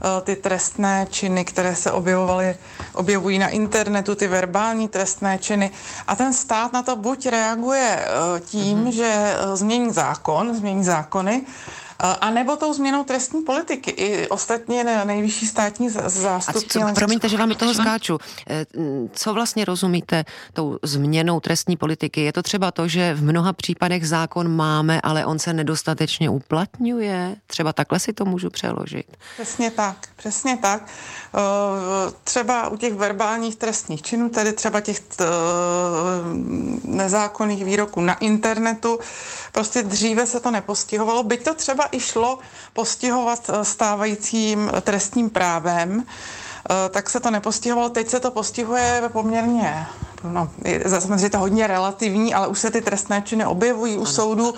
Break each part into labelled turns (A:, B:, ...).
A: ty trestné činy, které se objevují na internetu, ty verbální trestné činy. A ten stát na to buď reaguje tím, že změní zákony, a nebo tou změnou trestní politiky. I ostatně nejvyšší státní zástupci.
B: Promiňte, že vám do toho skáču. Co vlastně rozumíte tou změnou trestní politiky? Je to třeba to, že v mnoha případech zákon máme, ale on se nedostatečně uplatňuje? Třeba takhle si to můžu přeložit.
A: Přesně tak. Třeba u těch verbálních trestních činů, tedy třeba těch nezákonných výroků na internetu, prostě dříve se to nepostihovalo, byť to třeba i šlo postihovat stávajícím trestním právem, tak se to nepostihovalo. Teď se to postihuje poměrně, samozřejmě to hodně relativní, ale už se ty trestné činy objevují u soudu.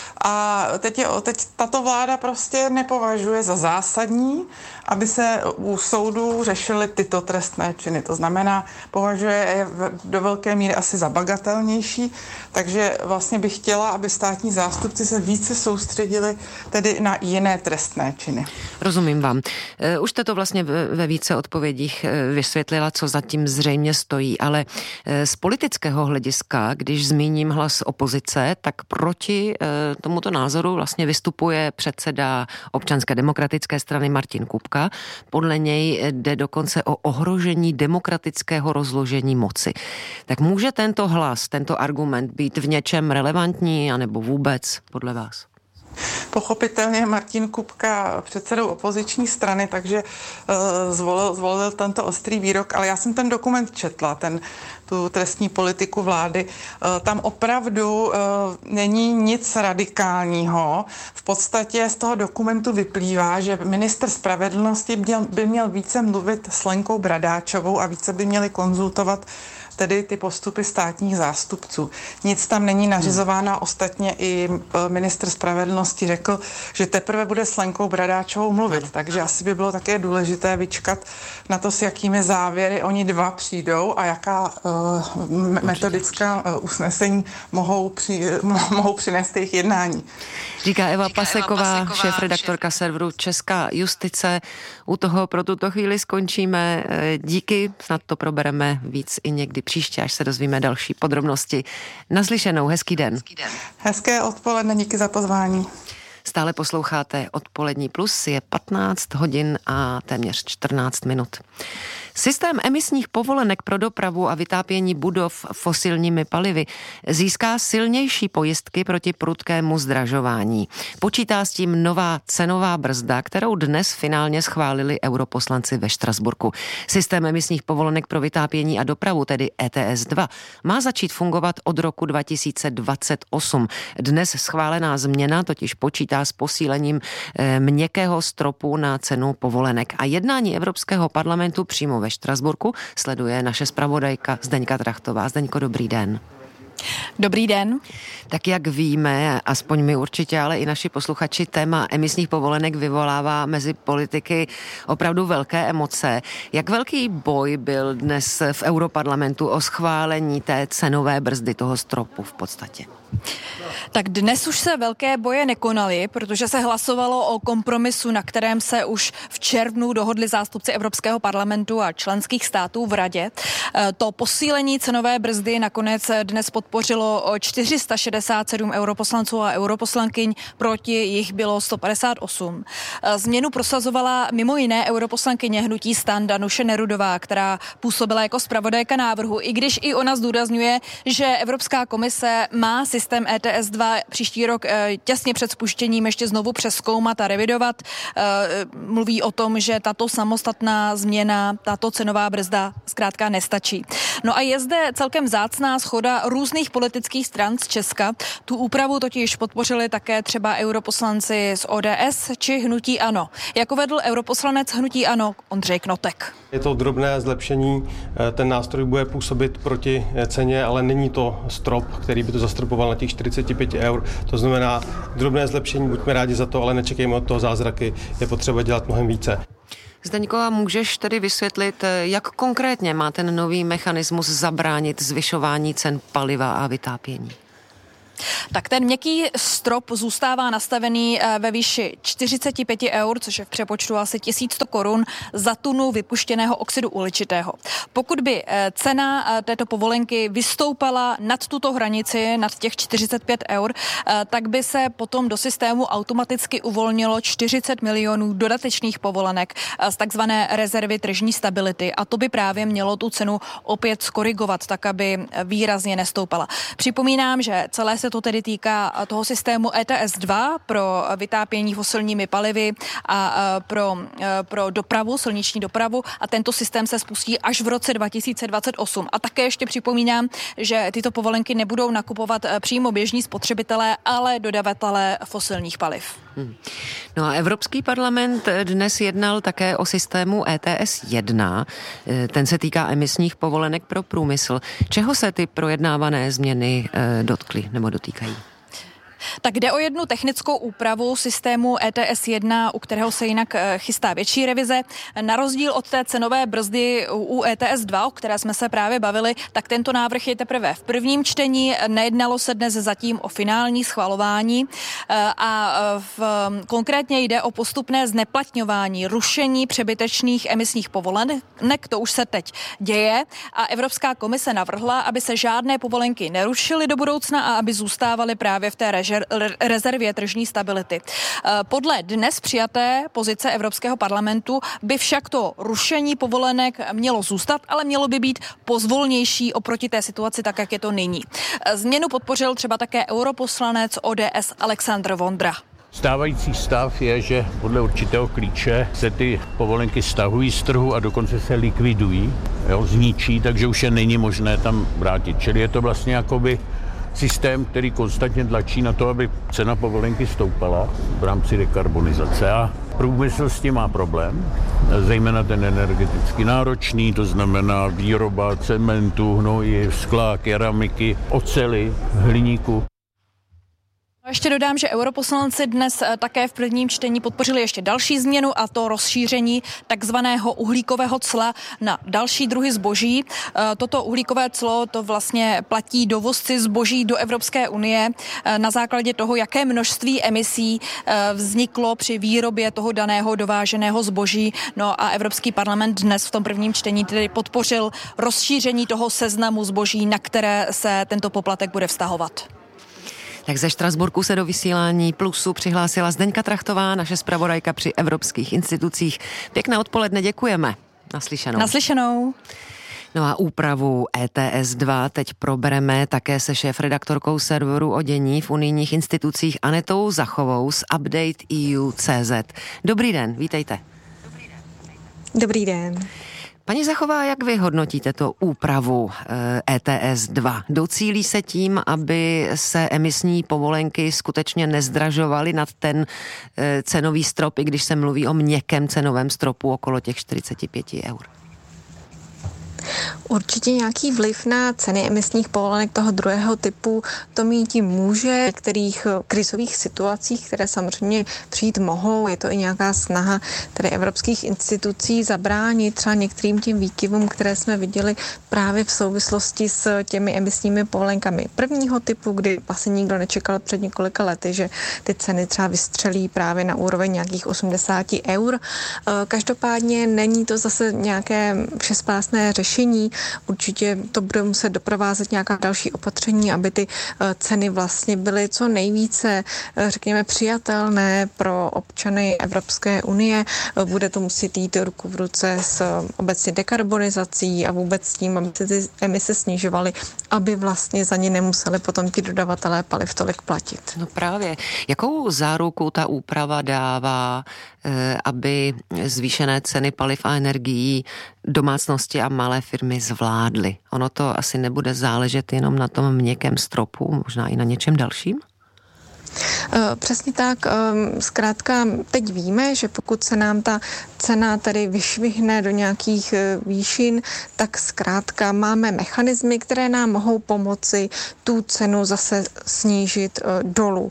A: A teď tato vláda prostě nepovažuje za zásadní, aby se u soudu řešily tyto trestné činy. To znamená, považuje je do velké míry asi za bagatelnější, takže vlastně bych chtěla, aby státní zástupci se více soustředili tedy na jiné trestné činy.
B: Rozumím vám. Už jste to vlastně ve více odpovědích vysvětlila, co zatím zřejmě stojí, ale z politického hlediska, když zmíním hlas opozice, tak proti tomuto názoru vlastně vystupuje předseda Občanské demokratické strany Martin Kupka. Podle něj jde dokonce o ohrožení demokratického rozložení moci. Tak může tento hlas, tento argument být v něčem relevantní, anebo vůbec podle vás?
A: Pochopitelně Martin Kupka předsedou opoziční strany, takže zvolil tento ostrý výrok, ale já jsem ten dokument četla, tu trestní politiku vlády. Tam opravdu není nic radikálního. V podstatě z toho dokumentu vyplývá, že ministr spravedlnosti by měl více mluvit s Lenkou Bradáčovou a více by měli konzultovat tedy ty postupy státních zástupců. Nic tam není nařizováno, ostatně i ministr spravedlnosti řekl, že teprve bude s Lenkou Bradáčovou mluvit, takže asi by bylo také důležité vyčkat na to, s jakými závěry oni dva přijdou a jaká metodická usnesení mohou přinést jejich jednání.
B: Říká Eva Paseková, šéfredaktorka serveru Česká justice. U toho pro tuto chvíli skončíme. Díky, snad to probereme víc i někdy příště, až se dozvíme další podrobnosti. Naslyšenou, hezký den.
A: Hezké odpoledne, díky za pozvání.
B: Stále posloucháte Odpolední plus, je 15 hodin a téměř 14 minut. Systém emisních povolenek pro dopravu a vytápění budov fosilními palivy získá silnější pojistky proti prudkému zdražování. Počítá s tím nová cenová brzda, kterou dnes finálně schválili europoslanci ve Štrasburku. Systém emisních povolenek pro vytápění a dopravu, tedy ETS 2, má začít fungovat od roku 2028. Dnes schválená změna totiž počítá s posílením měkkého stropu na cenu povolenek. A jednání Evropského parlamentu přímo ve Štrasburku sleduje naše zpravodajka Zdeňka Trachtová. Zdeňko, dobrý den.
C: Dobrý den.
B: Tak jak víme, aspoň my určitě, ale i naši posluchači, téma emisních povolenek vyvolává mezi politiky opravdu velké emoce. Jak velký boj byl dnes v Europarlamentu o schválení té cenové brzdy, toho stropu v podstatě?
C: Tak dnes už se velké boje nekonaly, protože se hlasovalo o kompromisu, na kterém se už v červnu dohodli zástupci Evropského parlamentu a členských států v Radě. To posílení cenové brzdy nakonec dnes podpořilo 467 europoslanců a europoslankyň, proti jich bylo 158. Změnu prosazovala mimo jiné europoslankyně hnutí STAN Danuše Nerudová, která působila jako zpravodajka návrhu, i když i ona zdůrazňuje, že Evropská komise má systém ETS 2 příští rok těsně před spuštěním ještě znovu přezkoumat a revidovat. Mluví o tom, že tato samostatná změna, tato cenová brzda zkrátka nestačí. No a je zde celkem vzácná shoda různých politických stran z Česka. Tu úpravu totiž podpořili také třeba europoslanci z ODS či hnutí ANO. Jako vedl europoslanec hnutí ANO Ondřej Knotek.
D: Je to drobné zlepšení, ten nástroj bude působit proti ceně, ale není to strop, který by to zastropoval na těch 45 eur. To znamená drobné zlepšení, buďme rádi za to, ale nečekejme od toho zázraky, je potřeba dělat mnohem více.
B: Zdeňko, a můžeš tedy vysvětlit, jak konkrétně má ten nový mechanismus zabránit zvyšování cen paliva a vytápění?
C: Tak ten měkký strop zůstává nastavený ve výši 45 eur, což je v přepočtu asi 1100 korun za tunu vypuštěného oxidu uhličitého. Pokud by cena této povolenky vystoupala nad tuto hranici, nad těch 45 eur, tak by se potom do systému automaticky uvolnilo 40 milionů dodatečných povolenek z takzvané rezervy tržní stability a to by právě mělo tu cenu opět skorigovat, tak aby výrazně nestoupala. Připomínám, že celé se to tedy týká toho systému ETS2 pro vytápění fosilními palivy a pro dopravu, silniční dopravu a tento systém se spustí až v roce 2028. A také ještě připomínám, že tyto povolenky nebudou nakupovat přímo běžní spotřebitelé, ale dodavatelé fosilních paliv.
B: No a Evropský parlament dnes jednal také o systému ETS1. Ten se týká emisních povolenek pro průmysl. Čeho se ty projednávané změny dotkly nebo dotýkají?
C: Tak jde o jednu technickou úpravu systému ETS1, u kterého se jinak chystá větší revize. Na rozdíl od té cenové brzdy u ETS2, o které jsme se právě bavili, tak tento návrh je teprve v prvním čtení. Nejednalo se dnes zatím o finální schvalování a konkrétně jde o postupné zneplatňování, rušení přebytečných emisních povolenek. To už se teď děje a Evropská komise navrhla, aby se žádné povolenky nerušily do budoucna a aby zůstávaly právě v té rezervě tržní stability. Podle dnes přijaté pozice Evropského parlamentu by však to rušení povolenek mělo zůstat, ale mělo by být pozvolnější oproti té situaci, tak jak je to nyní. Změnu podpořil třeba také europoslanec ODS Alexandr Vondra.
E: Stávající stav je, že podle určitého klíče se ty povolenky stahují z trhu a dokonce se likvidují, zničí, takže už je není možné tam vrátit. Čili je to vlastně jakoby systém, který konstantně tlačí na to, aby cena povolenky stoupala v rámci dekarbonizace. A průmysl s tím má problém, zejména ten energeticky náročný, to znamená výroba cementu, hnojiv, skla, keramiky, oceli, hliníku.
C: Ještě dodám, že europoslanci dnes také v prvním čtení podpořili ještě další změnu a to rozšíření takzvaného uhlíkového cla na další druhy zboží. Toto uhlíkové clo to vlastně platí dovozci zboží do Evropské unie na základě toho, jaké množství emisí vzniklo při výrobě toho daného dováženého zboží. No a Evropský parlament dnes v tom prvním čtení tedy podpořil rozšíření toho seznamu zboží, na které se tento poplatek bude vztahovat.
B: Tak ze Štrasburku se do vysílání Plusu přihlásila Zdeňka Trachtová, naše zpravodajka při evropských institucích. Pěkné odpoledne, děkujeme. Naslyšenou.
C: Naslyšenou.
B: No a úpravu ETS2 teď probereme také se šéfredaktorkou serveru o dění v unijních institucích Anetou Zachovou z Update.eu.cz. Dobrý den, vítejte.
F: Dobrý den.
B: Paní Zachová, jak vy hodnotíte to úpravu ETS2? Docílí se tím, aby se emisní povolenky skutečně nezdražovaly nad ten cenový strop, i když se mluví o měkkém cenovém stropu okolo těch 45 eur?
F: Určitě nějaký vliv na ceny emisních povolenek toho druhého typu to mít může. V některých krizových situacích, které samozřejmě přijít mohou, je to i nějaká snaha tedy evropských institucí zabránit třeba některým těm výkyvům, které jsme viděli právě v souvislosti s těmi emisními povolenkami prvního typu, kdy vlastně nikdo nečekal před několika lety, že ty ceny třeba vystřelí právě na úroveň nějakých 80 eur. Každopádně není to zase nějaké všespásné řešení. Určitě to bude muset doprovázet nějaká další opatření, aby ty ceny vlastně byly co nejvíce, řekněme, přijatelné pro občany Evropské unie. Bude to muset jít ruku v ruce s obecně dekarbonizací a vůbec s tím, aby se ty emise snižovaly, aby vlastně za ně nemuseli potom ti dodavatelé paliv tolik platit.
B: No právě. Jakou záruku ta úprava dává, aby zvýšené ceny paliv a energií domácnosti a malé firmy zvládly? Ono to asi nebude záležet jenom na tom měkkém stropu, možná i na něčem dalším?
F: Přesně tak. Zkrátka teď víme, že pokud se nám ta cena tedy vyšvihne do nějakých výšin, tak zkrátka máme mechanismy, které nám mohou pomoci tu cenu zase snížit dolů.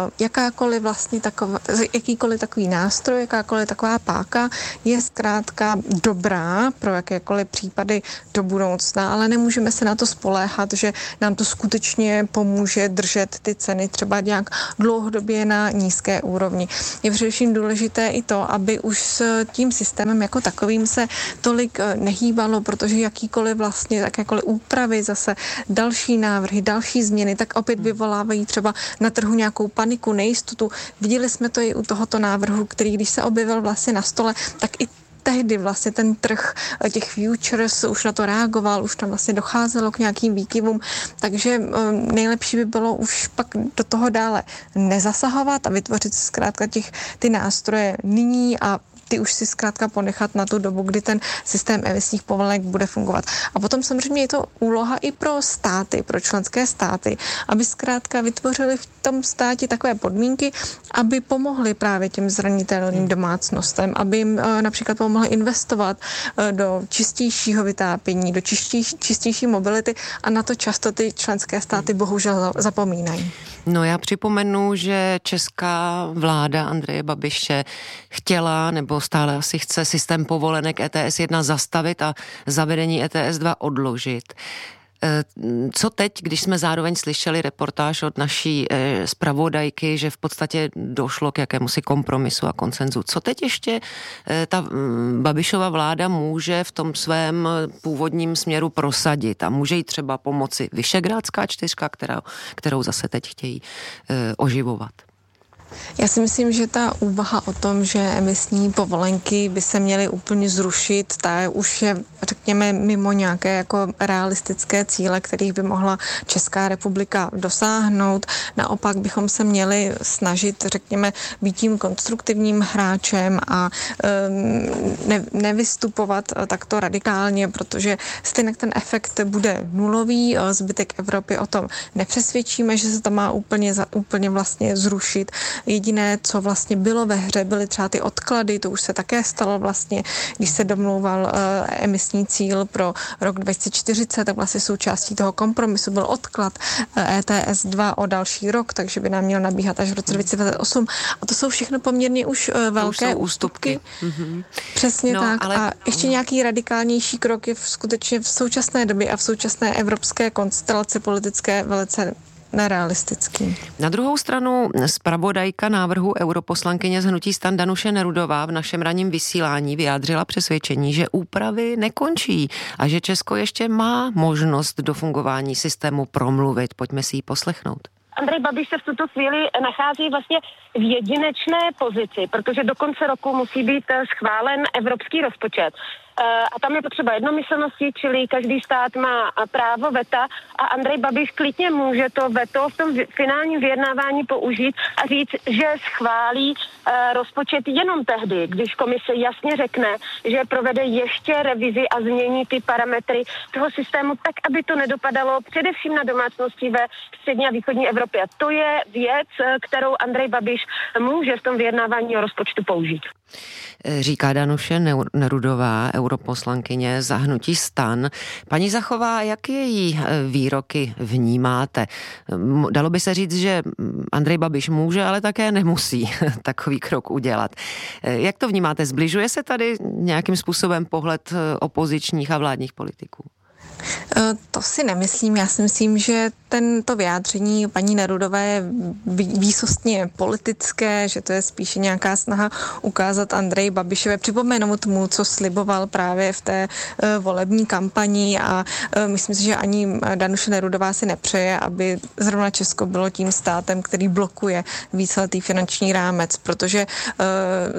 F: Jakýkoliv takový nástroj, jakákoliv taková páka je zkrátka dobrá pro jakékoliv případy do budoucna, ale nemůžeme se na to spoléhat, že nám to skutečně pomůže držet ty ceny třeba nějak dlouhodobě na nízké úrovni. Je především důležité i to, aby už s tím systémem jako takovým se tolik nehýbalo, protože jakékoliv úpravy, zase další návrhy, další změny, tak opět vyvolávají třeba na trhu nějakou paniku, nejistotu. Viděli jsme to i u tohoto návrhu, který když se objevil vlastně na stole, tak i tehdy vlastně ten trh těch futures už na to reagoval, už tam vlastně docházelo k nějakým výkyvům, takže nejlepší by bylo už pak do toho dále nezasahovat a vytvořit zkrátka ty nástroje nyní a ty už si zkrátka ponechat na tu dobu, kdy ten systém emisních povolenek bude fungovat. A potom samozřejmě je to úloha i pro státy, pro členské státy, aby zkrátka vytvořili v tom státě takové podmínky, aby pomohli právě těm zranitelným domácnostem, aby jim například pomohli investovat do čistějšího vytápění, do čistější mobility a na to často ty členské státy bohužel zapomínají.
B: No já připomenu, že česká vláda Andreje Babiše chtěla nebo stále asi chce systém povolenek ETS 1 zastavit a zavedení ETS 2 odložit. Co teď, když jsme zároveň slyšeli reportáž od naší zpravodajky, že v podstatě došlo k jakémusi kompromisu a konsenzu. Co teď ještě ta Babišova vláda může v tom svém původním směru prosadit a může jí třeba pomoci Visegrádská čtyřka, kterou zase teď chtějí oživovat?
F: Já si myslím, že ta úvaha o tom, že emisní povolenky by se měly úplně zrušit, ta už je, řekněme, mimo nějaké jako realistické cíle, kterých by mohla Česká republika dosáhnout. Naopak bychom se měli snažit, řekněme, být tím konstruktivním hráčem a nevystupovat takto radikálně, protože stejně ten efekt bude nulový, zbytek Evropy o tom nepřesvědčíme, že se to má úplně vlastně zrušit. Jediné, co vlastně bylo ve hře, byly třeba ty odklady, to už se také stalo vlastně, když se domlouval emisní cíl pro rok 2040, tak vlastně součástí toho kompromisu byl odklad ETS 2 o další rok, takže by nám měl nabíhat až v roce 2028. A to jsou všechno poměrně už velké ústupky. Mm-hmm. Přesně tak. Ale... A ještě nějaký radikálnější krok je skutečně v současné době a v současné evropské konstelaci politické velice nerealistický.
B: Na druhou stranu zpravodajka návrhu europoslankyně z hnutí STAN Danuše Nerudová v našem ranním vysílání vyjádřila přesvědčení, že úpravy nekončí a že Česko ještě má možnost do fungování systému promluvit. Pojďme si ji poslechnout.
G: Andrej Babiš se v tuto chvíli nachází vlastně v jedinečné pozici, protože do konce roku musí být schválen evropský rozpočet. A tam je potřeba jednomyslnosti, čili každý stát má právo veta a Andrej Babiš klidně může to veto v tom finálním vyjednávání použít a říct, že schválí rozpočet jenom tehdy, když komise jasně řekne, že provede ještě revizi a změní ty parametry toho systému tak, aby to nedopadalo především na domácnosti ve střední a východní Evropě. A to je věc, kterou Andrej Babiš může v tom vyjednávání o rozpočtu použít.
B: Říká Danuše Nerudová, europoslankyně za hnutí STAN. Paní Zachová, jak její výroky vnímáte? Dalo by se říct, že Andrej Babiš může, ale také nemusí takový krok udělat. Jak to vnímáte? Zbližuje se tady nějakým způsobem pohled opozičních a vládních politiků?
F: To si nemyslím. Já si myslím, že tento vyjádření paní Nerudové je výsostně politické, že to je spíše nějaká snaha ukázat Andreji Babišovi, připomenout mu, co sliboval právě v té volební kampani a myslím si, že ani Danuše Nerudová si nepřeje, aby zrovna Česko bylo tím státem, který blokuje víceletý finanční rámec, protože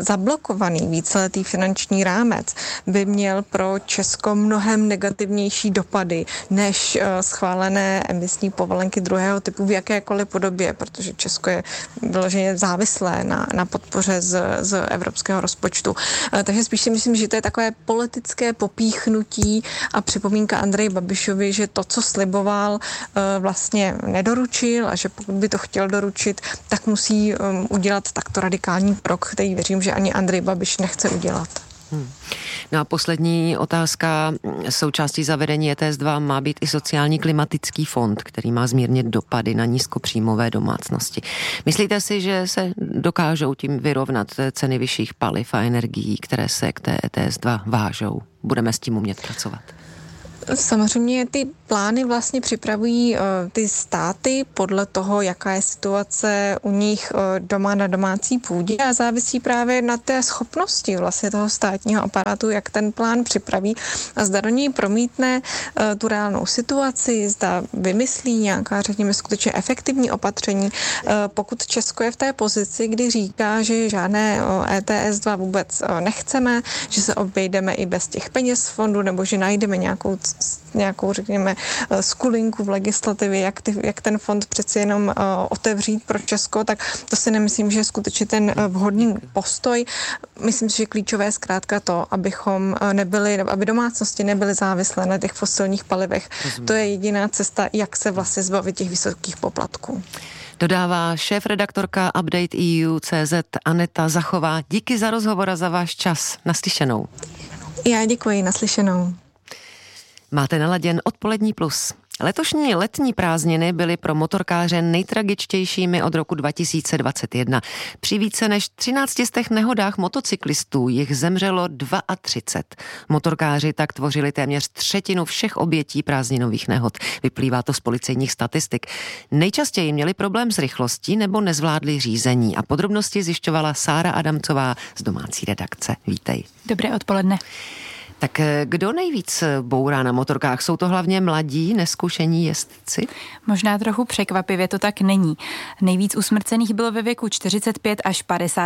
F: zablokovaný víceletý finanční rámec by měl pro Česko mnohem negativnější dopady než schválené emisní povolenky druhého typu v jakékoliv podobě, protože Česko je vyloženě závislé na podpoře z evropského rozpočtu. Takže spíš si myslím, že to je takové politické popíchnutí a připomínka Andreji Babišovi, že to, co sliboval, vlastně nedoručil a že pokud by to chtěl doručit, tak musí udělat takto radikální krok, který věřím, že ani Andrej Babiš nechce udělat.
B: No a poslední otázka. Součástí zavedení ETS2 má být i sociální klimatický fond, který má zmírnit dopady na nízkopříjmové domácnosti. Myslíte si, že se dokážou tím vyrovnat ceny vyšších paliv a energií, které se k té ETS2 vážou? Budeme s tím umět pracovat?
F: Samozřejmě ty plány vlastně připravují ty státy podle toho, jaká je situace u nich doma na domácí půdě a závisí právě na té schopnosti vlastně toho státního aparátu, jak ten plán připraví a zda do něj promítne tu reálnou situaci, zda vymyslí nějaká, řekněme, skutečně efektivní opatření. Pokud Česko je v té pozici, kdy říká, že žádné ETS2 vůbec nechceme, že se obejdeme i bez těch peněz z fondu, nebo že najdeme nějakou, řekněme, skulinku v legislativě, jak ten fond přeci jenom otevřít pro Česko, tak to si nemyslím, že je skutečně ten vhodný postoj. Myslím si, že klíčové je zkrátka to, aby domácnosti nebyly závislé na těch fosilních palivech. To je jediná cesta, jak se vlastně zbavit těch vysokých poplatků.
B: Dodává šéfredaktorka Update EU.cz Aneta Zachová. Díky za rozhovor a za váš čas. Naslyšenou.
F: Já děkuji, naslyšenou.
B: Máte naladěn Odpolední plus. Letošní letní prázdniny byly pro motorkáře nejtragičtějšími od roku 2021. Při více než 13 nehodách motocyklistů jich zemřelo 32. Motorkáři tak tvořili téměř třetinu všech obětí prázdninových nehod. Vyplývá to z policejních statistik. Nejčastěji měli problém s rychlostí nebo nezvládli řízení. A podrobnosti zjišťovala Sára Adamcová z domácí redakce. Vítej.
C: Dobré odpoledne.
B: Tak kdo nejvíc bourá na motorkách? Jsou to hlavně mladí, nezkušení jezdci?
H: Možná trochu překvapivě to tak není. Nejvíc usmrcených bylo ve věku 45 až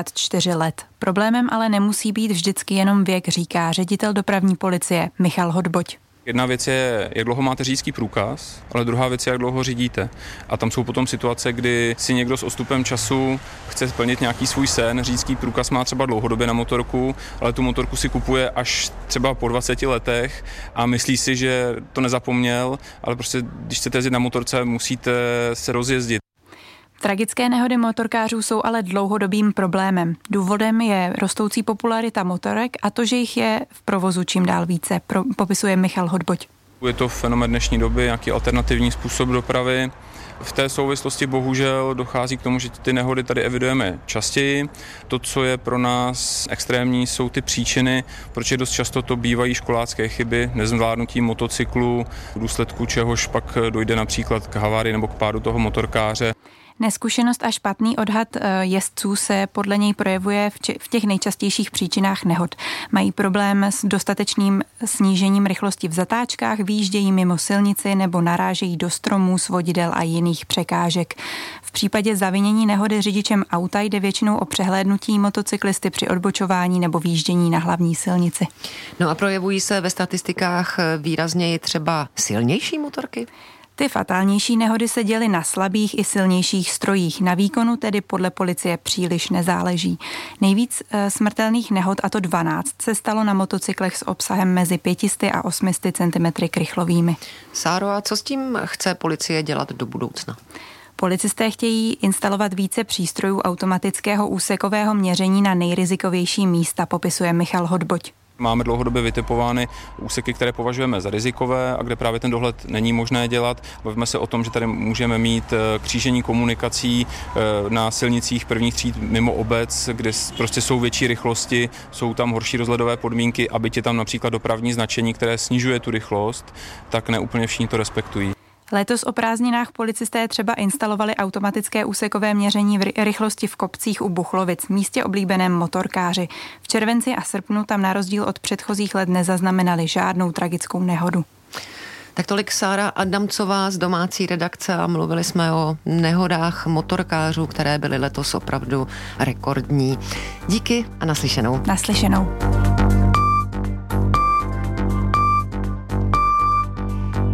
H: 54 let. Problémem ale nemusí být vždycky jenom věk, říká ředitel dopravní policie Michal Hodboť.
I: Jedna věc je, jak dlouho máte řidičský průkaz, ale druhá věc je, jak dlouho řídíte. A tam jsou potom situace, kdy si někdo s odstupem času chce splnit nějaký svůj sen. Řidičský průkaz má třeba dlouhodobě na motorku, ale tu motorku si kupuje až třeba po 20 letech a myslí si, že to nezapomněl, ale prostě když chcete jezdit na motorce, musíte se rozjezdit.
H: Tragické nehody motorkářů jsou ale dlouhodobým problémem. Důvodem je rostoucí popularita motorek a to, že jich je v provozu čím dál více, popisuje Michal Hodboť.
I: Je to fenomén dnešní doby, nějaký alternativní způsob dopravy. V té souvislosti bohužel dochází k tomu, že ty nehody tady evidujeme častěji. To, co je pro nás extrémní, jsou ty příčiny, protože dost často to bývají školácké chyby, nezvládnutí motocyklu, v důsledku čehož pak dojde například k havárii nebo k pádu toho motorkáře.
H: Neskušenost a špatný odhad jezdců se podle něj projevuje v těch nejčastějších příčinách nehod. Mají problém s dostatečným snížením rychlosti v zatáčkách, výjíždějí mimo silnici nebo narážejí do stromů, svodidel a jiných překážek. V případě zavinění nehody řidičem auta jde většinou o přehlédnutí motocyklisty při odbočování nebo výjíždění na hlavní silnici.
B: No a projevují se ve statistikách výrazněji třeba silnější motorky?
H: Ty fatálnější nehody se děly na slabých i silnějších strojích. Na výkonu tedy podle policie příliš nezáleží. Nejvíc smrtelných nehod, a to 12, se stalo na motocyklech s obsahem mezi 500 a 800 cm krychlovými.
B: Sáro, a co s tím chce policie dělat do budoucna?
H: Policisté chtějí instalovat více přístrojů automatického úsekového měření na nejrizikovější místa, popisuje Michal Hodboť.
I: Máme dlouhodobě vytipovány úseky, které považujeme za rizikové a kde právě ten dohled není možné dělat. Bavíme se o tom, že tady můžeme mít křížení komunikací na silnicích prvních tříd mimo obec, kde prostě jsou větší rychlosti, jsou tam horší rozhledové podmínky, aby tě tam například dopravní značení, které snižuje tu rychlost, tak ne úplně všichni to respektují.
H: Letos o prázdninách policisté třeba instalovali automatické úsekové měření rychlosti v kopcích u Buchlovic, místě oblíbeném motorkáři. V červenci a srpnu tam na rozdíl od předchozích let nezaznamenali žádnou tragickou nehodu.
B: Tak tolik Sára Adamcová z domácí redakce a mluvili jsme o nehodách motorkářů, které byly letos opravdu rekordní. Díky a naslyšenou.
H: Naslyšenou.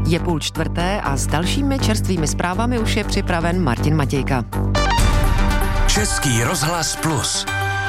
B: Je 3:30 a s dalšími čerstvými zprávami už je připraven Martin Matějka.
J: Český rozhlas Plus.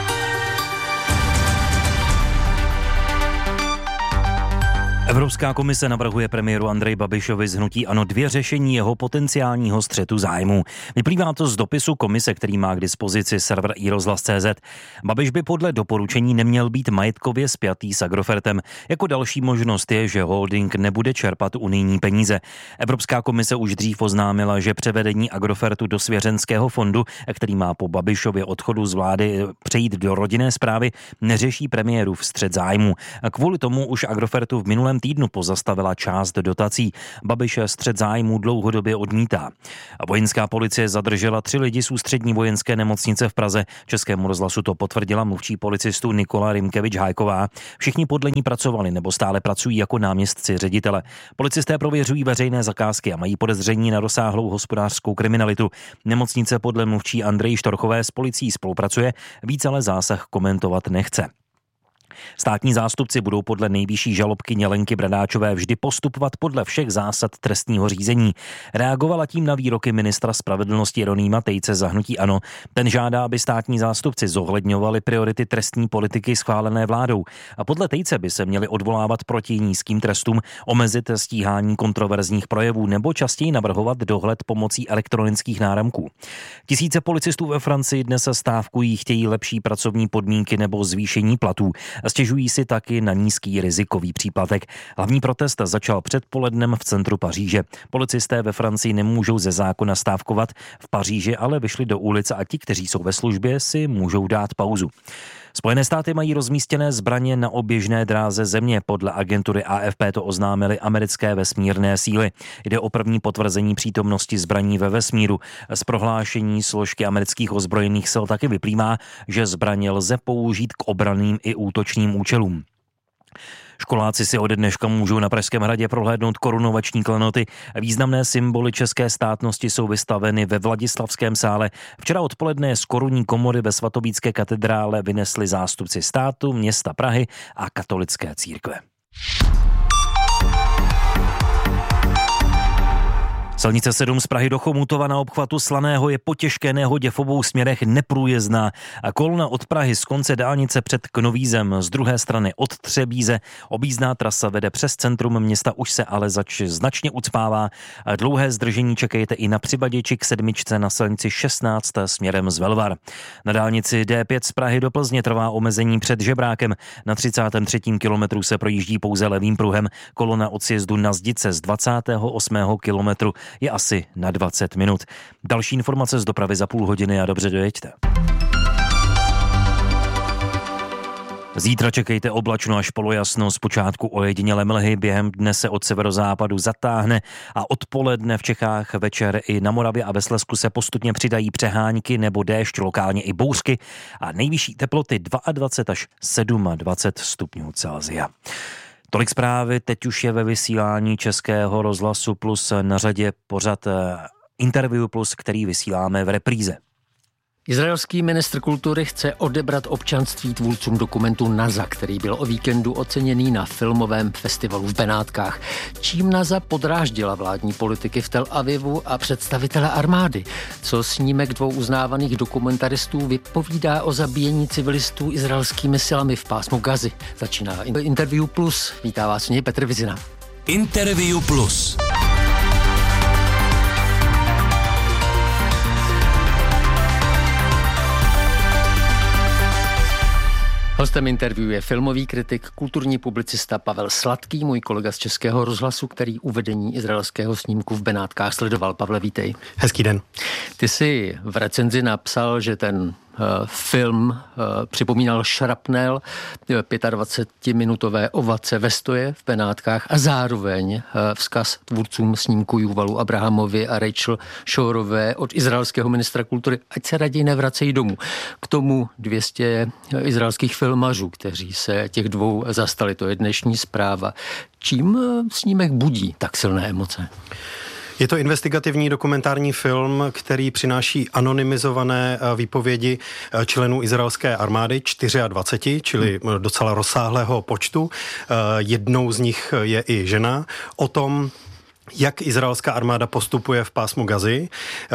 K: Evropská komise navrhuje premiéru Andreji Babišovi z hnutí ANO 2 řešení jeho potenciálního střetu zájmů. Vyplývá to z dopisu komise, který má k dispozici server iRozhlas.cz. Babiš by podle doporučení neměl být majetkově spjatý s Agrofertem. Jako další možnost je, že holding nebude čerpat unijní peníze. Evropská komise už dřív oznámila, že převedení Agrofertu do svěřenského fondu, který má po Babišově odchodu z vlády přejít do rodinné správy, neřeší premiérův střet zájmů. Kvůli tomu už Agrofertu v minulém týdnu pozastavila část dotací. Babiš střet zájmů dlouhodobě odmítá. Vojenská policie zadržela 3 lidi z ústřední vojenské nemocnice v Praze. Českému rozhlasu to potvrdila mluvčí policistů Nikola Rimkevič-Hájková. Všichni podle ní pracovali nebo stále pracují jako náměstci ředitele. Policisté prověřují veřejné zakázky a mají podezření na rozsáhlou hospodářskou kriminalitu. Nemocnice podle mluvčí Andreji Štorchové s policií spolupracuje, víc ale zásah komentovat nechce. Státní zástupci budou podle nejvyšší žalobkyně Lenky Bradáčové vždy postupovat podle všech zásad trestního řízení. Reagovala tím na výroky ministra spravedlnosti Jeronýma Tejce za hnutí ANO. Ten žádá, aby státní zástupci zohledňovali priority trestní politiky schválené vládou. A podle Tejce by se měli odvolávat proti nízkým trestům, omezit stíhání kontroverzních projevů nebo častěji navrhovat dohled pomocí elektronických náramků. Tisíce policistů ve Francii dnes stávkují, chtějí lepší pracovní podmínky nebo zvýšení platů. Stěžují si taky na nízký rizikový příplatek. Hlavní protest začal předpolednem v centru Paříže. Policisté ve Francii nemůžou ze zákona stávkovat, v Paříži ale vyšli do ulic a ti, kteří jsou ve službě, si můžou dát pauzu. Spojené státy mají rozmístěné zbraně na oběžné dráze země. Podle agentury AFP to oznámily americké vesmírné síly. Jde o první potvrzení přítomnosti zbraní ve vesmíru. Z prohlášení složky amerických ozbrojených sil taky vyplývá, že zbraně lze použít k obranným i útočným účelům. Školáci si ode dneška můžou na Pražském hradě prohlédnout korunovační klenoty. Významné symboly české státnosti jsou vystaveny ve Vladislavském sále. Včera odpoledne z korunní komory ve Svatovícké katedrále vynesli zástupci státu, města Prahy a katolické církve. Silnice 7 z Prahy do Chomutova na obchvatu Slaného je po těžké nehodě v obou směrech neprůjezdná a kolona od Prahy z konce dálnice před Knovízem, z druhé strany od Třebíze. Objízdná trasa vede přes centrum města, už se ale značně ucpává. Dlouhé zdržení čekejte i na přibaděči k 7 na silnici 16 směrem z Velvar. Na dálnici D5 z Prahy do Plzně trvá omezení před Žebrákem. Na 33. kilometru se projíždí pouze levým pruhem. Kolona od sjezdu na Zdice z 28. kilometru je asi na 20 minut. Další informace z dopravy za půl hodiny a dobře dojeďte. Zítra čekejte oblačno až polojasno, zpočátku ojedinělé mlhy, během dne se od severozápadu zatáhne a odpoledne v Čechách, večer i na Moravě a ve Slezsku se postupně přidají přehánky nebo déšť, lokálně i bouřky a nejvyšší teploty 22 až 27 stupňů Celsia. Tolik zprávy, teď už je ve vysílání Českého rozhlasu Plus na řadě pořad Interview Plus, který vysíláme v repríze.
L: Izraelský ministr kultury chce odebrat občanství tvůrcům dokumentu NASA, který byl o víkendu oceněný na filmovém festivalu v Benátkách. Čím NASA podráždila vládní politiky v Tel Avivu a představitele armády? Co snímek 2 uznávaných dokumentaristů vypovídá o zabíjení civilistů izraelskými silami v pásmu Gazy? Začíná Interview Plus. Vítá vás v něj Petr Vizina.
J: Interview Plus.
L: Hostem interview je filmový kritik, kulturní publicista Pavel Sladký, můj kolega z Českého rozhlasu, který uvedení izraelského snímku v Benátkách sledoval. Pavle, vítej.
M: Hezký den.
L: Ty jsi v recenzi napsal, že ten film připomínal šrapnel 25-minutové ovace ve stoje v Benátkách a zároveň vzkaz tvůrcům snímku Yuvalu Abrahamovi a Rachel Shorové od izraelského ministra kultury, ať se raději nevracejí domů. K tomu 200 izraelských filmařů, kteří se těch dvou zastali, to je dnešní zpráva. Čím snímek budí tak silné emoce?
M: Je to investigativní dokumentární film, který přináší anonymizované výpovědi členů izraelské armády, 24, čili docela rozsáhlého počtu. Jednou z nich je i žena. O tom, jak izraelská armáda postupuje v pásmu Gazy,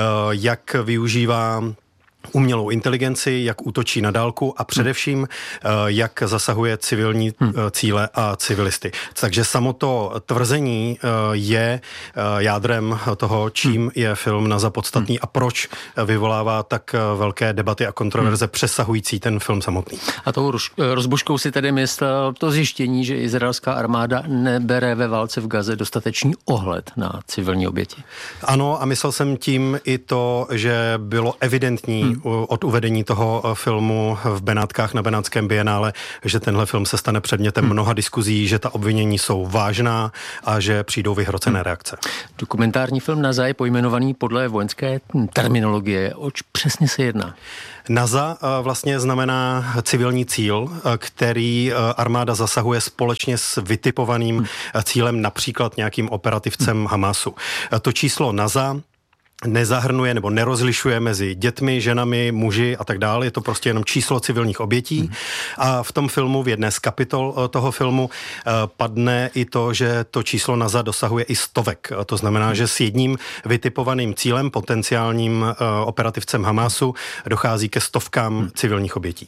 M: jak využívá umělou inteligenci, jak útočí na dálku a především, jak zasahuje civilní cíle a civilisty. Takže samo to tvrzení je jádrem toho, čím je film NASA podstatný a proč vyvolává tak velké debaty a kontroverze přesahující ten film samotný.
L: A tou rozbuškou si tedy myslel to zjištění, že izraelská armáda nebere ve válce v Gaze dostatečný ohled na civilní oběti.
M: Ano, a myslel jsem tím i to, že bylo evidentní od uvedení toho filmu v Benátkách na Benátském bienále, že tenhle film se stane předmětem mnoha diskuzí, že ta obvinění jsou vážná a že přijdou vyhrocené reakce.
L: Dokumentární film NASA je pojmenovaný podle vojenské terminologie. Oč přesně se jedná?
M: NASA vlastně znamená civilní cíl, který armáda zasahuje společně s vytipovaným cílem, například nějakým operativcem Hamasu. To číslo NASA nezahrnuje nebo nerozlišuje mezi dětmi, ženami, muži a tak dále. Je to prostě jenom číslo civilních obětí. A v tom filmu, v jedné z kapitol toho filmu, padne i to, že to číslo NASA dosahuje i stovek. To znamená, že s jedním vytipovaným cílem, potenciálním operativcem Hamasu, dochází ke stovkám civilních obětí.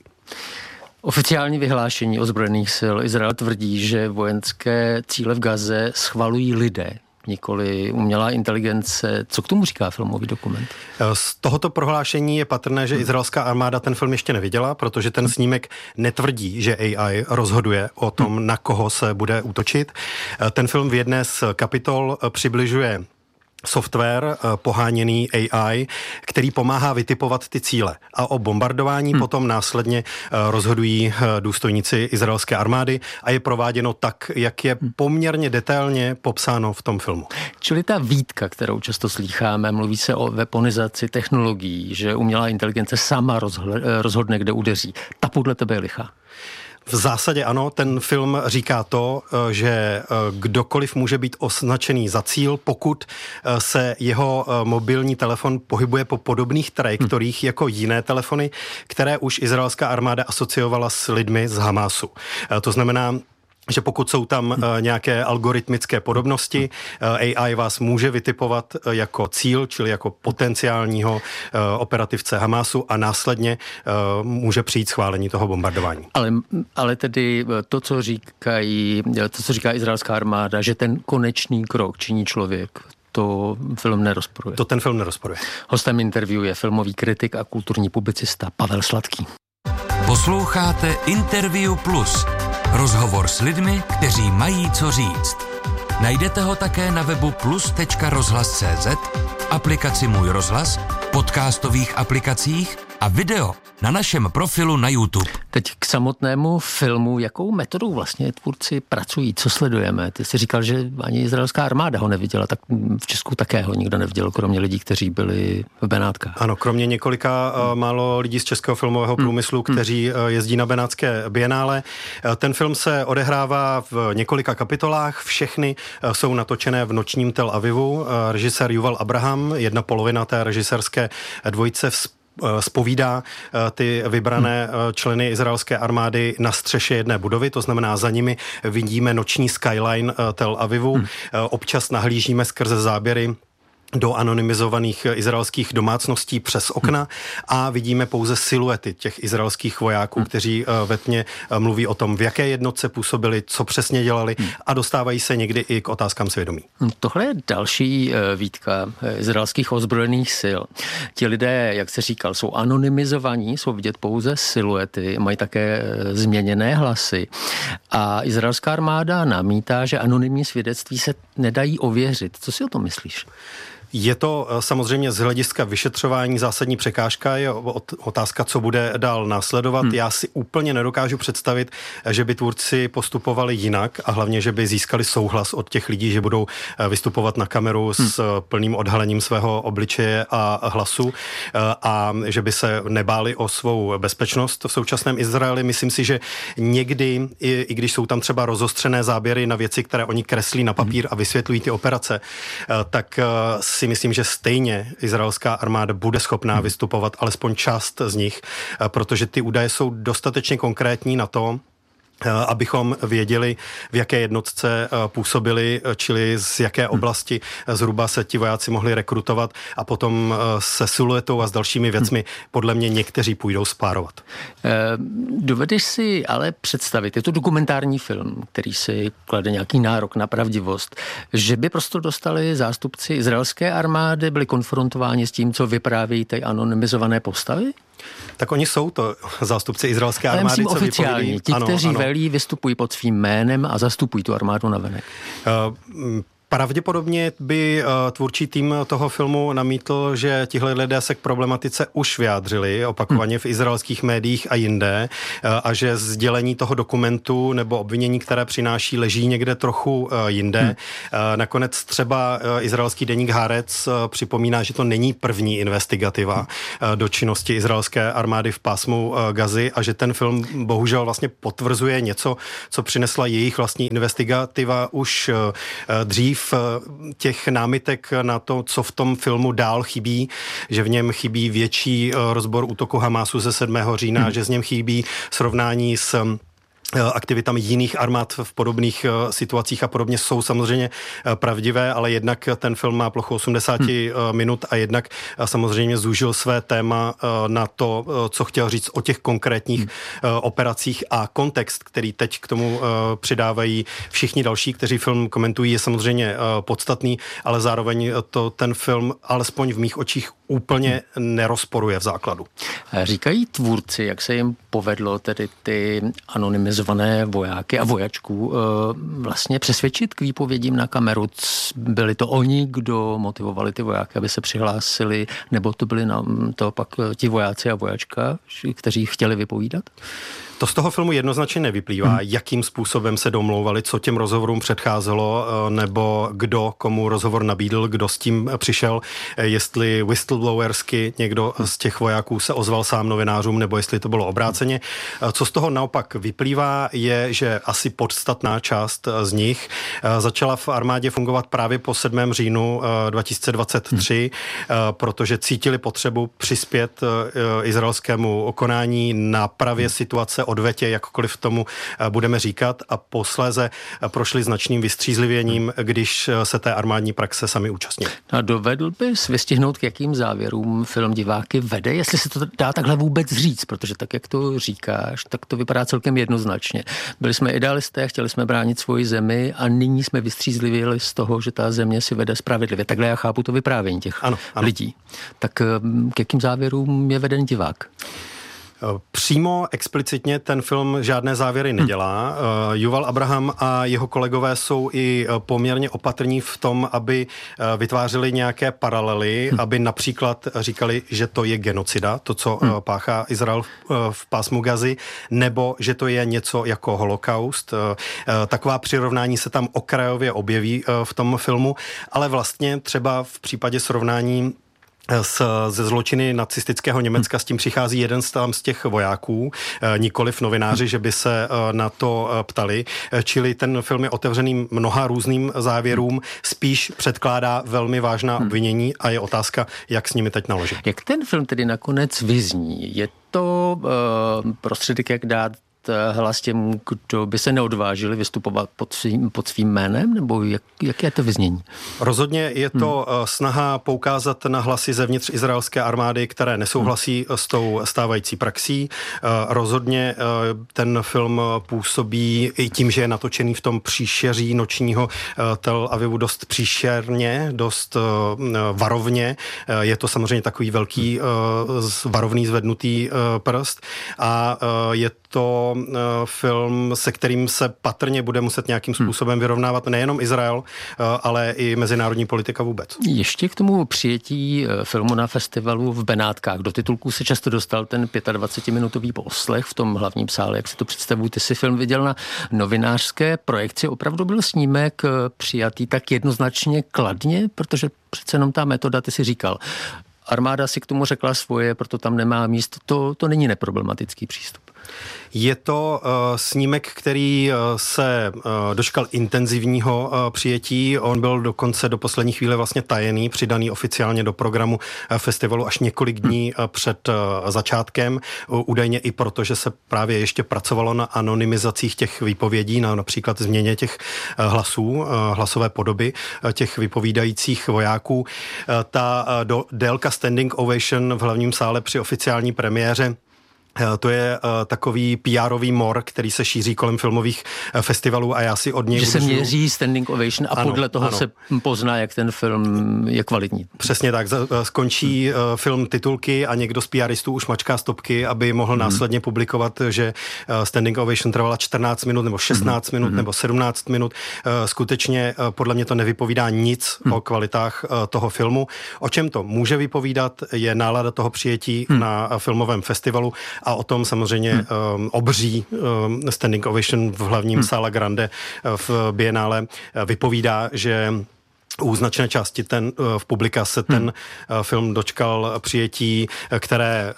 L: Oficiální vyhlášení ozbrojených sil Izrael tvrdí, že vojenské cíle v Gaze schvalují lidé, nikoli umělá inteligence. Co k tomu říká filmový dokument?
M: Z tohoto prohlášení je patrné, že izraelská armáda ten film ještě neviděla, protože ten snímek netvrdí, že AI rozhoduje o tom, na koho se bude útočit. Ten film v jedné z kapitol přibližuje software poháněný AI, který pomáhá vytipovat ty cíle. A o bombardování potom následně rozhodují důstojníci izraelské armády a je prováděno tak, jak je poměrně detailně popsáno v tom filmu.
L: Čili ta výtka, kterou často slýcháme, mluví se o weaponizaci technologií, že umělá inteligence sama rozhodne, kde udeří. Ta podle tebe je lichá.
M: V zásadě ano, ten film říká to, že kdokoliv může být označený za cíl, pokud se jeho mobilní telefon pohybuje po podobných trajektoriích jako jiné telefony, které už izraelská armáda asociovala s lidmi z Hamasu. To znamená, že pokud jsou tam nějaké algoritmické podobnosti, AI vás může vytipovat jako cíl, čili jako potenciálního operativce Hamasu a následně může přijít schválení toho bombardování.
L: Ale tedy to, co říká izraelská armáda, že ten konečný krok činí člověk, to film nerozporuje.
M: To ten film nerozporuje.
L: Hostem interview je filmový kritik a kulturní publicista Pavel Sladký.
J: Posloucháte Interview Plus. Rozhovor s lidmi, kteří mají co říct. Najdete ho také na webu plus.rozhlas.cz, aplikaci Můj rozhlas, podcastových aplikacích a video na našem profilu na YouTube.
L: Teď k samotnému filmu, jakou metodou vlastně tvůrci pracují, co sledujeme? Ty jsi říkal, že ani izraelská armáda ho neviděla, tak v Česku také ho nikdo neviděl, kromě lidí, kteří byli v Benátkách.
M: Ano, kromě několika málo lidí z českého filmového průmyslu, kteří jezdí na Benátské bienále. Ten film se odehrává v několika kapitolách, všechny jsou natočené v nočním Tel Avivu. Režisér Yuval Abraham, jedna polovina té režisérské dvojice, zpovídá ty vybrané členy izraelské armády na střeše jedné budovy, to znamená za nimi vidíme noční skyline Tel Avivu, občas nahlížíme skrze záběry do anonymizovaných izraelských domácností přes okna a vidíme pouze siluety těch izraelských vojáků, kteří ve tmě mluví o tom, v jaké jednotce působili, co přesně dělali a dostávají se někdy i k otázkám svědomí.
L: Tohle je další výtka izraelských ozbrojených sil. Ti lidé, jak se říkal, jsou anonymizovaní, jsou vidět pouze siluety, mají také změněné hlasy a izraelská armáda namítá, že anonymní svědectví se nedají ověřit. Co si o tom myslíš?
M: Je to samozřejmě z hlediska vyšetřování zásadní překážka, je otázka, co bude dál následovat. Já si úplně nedokážu představit, že by tvůrci postupovali jinak a hlavně, že by získali souhlas od těch lidí, že budou vystupovat na kameru s plným odhalením svého obličeje a hlasu a že by se nebáli o svou bezpečnost v současném Izraeli. Myslím si, že někdy, i když jsou tam třeba rozostřené záběry na věci, které oni kreslí na papír a vysvětlují ty operace, tak si myslím, že stejně izraelská armáda bude schopná vystupovat alespoň část z nich, protože ty údaje jsou dostatečně konkrétní na to, abychom věděli, v jaké jednotce působili, čili z jaké oblasti zhruba se ti vojáci mohli rekrutovat a potom se siluetou a s dalšími věcmi podle mě někteří půjdou spárovat.
L: Dovedeš si ale představit, je to dokumentární film, který si klade nějaký nárok na pravdivost, že by prostě dostali zástupci izraelské armády, byli konfrontováni s tím, co vyprávějí ty anonymizované postavy?
M: Tak oni jsou to zástupci izraelské armády, co
L: oficiální. Ti, kteří velí, vystupují pod svým jménem a zastupují tu armádu navenek.
M: Pravděpodobně by tvůrčí tým toho filmu namítl, že tihle lidé se k problematice už vyjádřili opakovaně v izraelských médiích a jinde a že sdělení toho dokumentu nebo obvinění, které přináší, leží někde trochu jinde. Nakonec třeba izraelský deník Haaretz připomíná, že to není první investigativa do činnosti izraelské armády v pásmu Gazy a že ten film bohužel vlastně potvrzuje něco, co přinesla jejich vlastní investigativa už dřív, těch námitek na to, co v tom filmu dál chybí, že v něm chybí větší rozbor útoku Hamásu ze 7. října, že z něm chybí srovnání s aktivitami jiných armád v podobných situacích a podobně jsou samozřejmě pravdivé, ale jednak ten film má plochu 80 minut a jednak samozřejmě zúžil své téma na to, co chtěl říct o těch konkrétních operacích a kontext, který teď k tomu přidávají všichni další, kteří film komentují, je samozřejmě podstatný, ale zároveň to ten film alespoň v mých očích úplně nerozporuje v základu.
L: Říkají tvůrci, jak se jim povedlo tedy ty anonymizované vojáky a vojačků vlastně přesvědčit k výpovědím na kameru. Byli to oni, kdo motivovali ty vojáky, aby se přihlásili, nebo to byli to pak ti vojáci a vojačka, kteří chtěli vypovídat?
M: To z toho filmu jednoznačně nevyplývá, jakým způsobem se domlouvali, co těm rozhovorům předcházelo, nebo kdo komu rozhovor nabídl, kdo s tím přišel, jestli whistleblowersky někdo z těch vojáků se ozval sám novinářům, nebo jestli to bylo obráceně. Co z toho naopak vyplývá, je, že asi podstatná část z nich začala v armádě fungovat právě po 7. říjnu 2023, protože cítili potřebu přispět izraelskému konání na pravě situace, odvetě, jakkoliv tomu budeme říkat, a posléze prošli značným vystřízlivěním, když se té armádní praxe sami účastnili.
L: A dovedl bys vystihnout, k jakým závěrům film diváky vede, jestli se to dá takhle vůbec říct, protože tak, jak to říkáš, tak to vypadá celkem jednoznačně. Byli jsme idealisté, chtěli jsme bránit svoji zemi a nyní jsme vystřízlivěli z toho, že ta země si vede spravedlivě. Takhle já chápu to vyprávění těch lidí. Tak k jakým závěrům je veden divák?
M: Přímo explicitně ten film žádné závěry nedělá. Yuval Abraham a jeho kolegové jsou i poměrně opatrní v tom, aby vytvářeli nějaké paralely, aby například říkali, že to je genocida, to, co páchá Izrael v pásmu Gazy, nebo že to je něco jako holokaust. Taková přirovnání se tam okrajově objeví v tom filmu, ale vlastně třeba v případě srovnání ze zločiny nacistického Německa s tím přichází jeden z těch vojáků, nikoliv novináři, že by se na to ptali. Čili ten film je otevřený mnoha různým závěrům, spíš předkládá velmi vážná obvinění a je otázka, jak s nimi teď naložit.
L: Jak ten film tedy nakonec vyzní? Je to prostředek, jak dát hlas těm, kdo by se neodvážili vystupovat pod svým jménem, nebo jak je to vyznění?
M: Rozhodně je to snaha poukázat na hlasy zevnitř izraelské armády, které nesouhlasí s tou stávající praxí. Rozhodně ten film působí i tím, že je natočený v tom příšeří nočního Tel Avivu dost příšerně, dost varovně. Je to samozřejmě takový velký varovný zvednutý prst a je to film, se kterým se patrně bude muset nějakým způsobem vyrovnávat nejenom Izrael, ale i mezinárodní politika vůbec.
L: Ještě k tomu přijetí filmu na festivalu v Benátkách. Do titulků se často dostal ten 25-minutový poslech v tom hlavním sále. Jak si to představuji? Ty si film viděl na novinářské projekci. Opravdu byl snímek přijatý tak jednoznačně kladně, protože přece jenom ta metoda, ty si říkal, armáda si k tomu řekla svoje, proto tam nemá místo. To není neproblematický přístup.
M: Je to snímek, který se dočkal intenzivního přijetí. On byl dokonce do poslední chvíle vlastně tajený, přidaný oficiálně do programu festivalu až několik dní před začátkem. Údajně i proto, že se právě ještě pracovalo na anonymizacích těch výpovědí, na například změně těch hlasů, hlasové podoby těch vypovídajících vojáků. Ta délka standing ovation v hlavním sále při oficiální premiéře, to je takový PR-ový mor, který se šíří kolem filmových festivalů a já si od něj...
L: Že se měří standing ovation a podle toho se pozná, jak ten film je kvalitní.
M: Přesně tak. Skončí film titulky a někdo z PRistů už mačká stopky, aby mohl následně publikovat, že standing ovation trvala 14 minut nebo 16 minut nebo 17 minut. Skutečně podle mě to nevypovídá nic o kvalitách toho filmu. O čem to může vypovídat, je nálada toho přijetí na filmovém festivalu. A o tom samozřejmě obří standing ovation v hlavním sále Grande v Bienále vypovídá, že u značné části v publika se ten film dočkal přijetí, které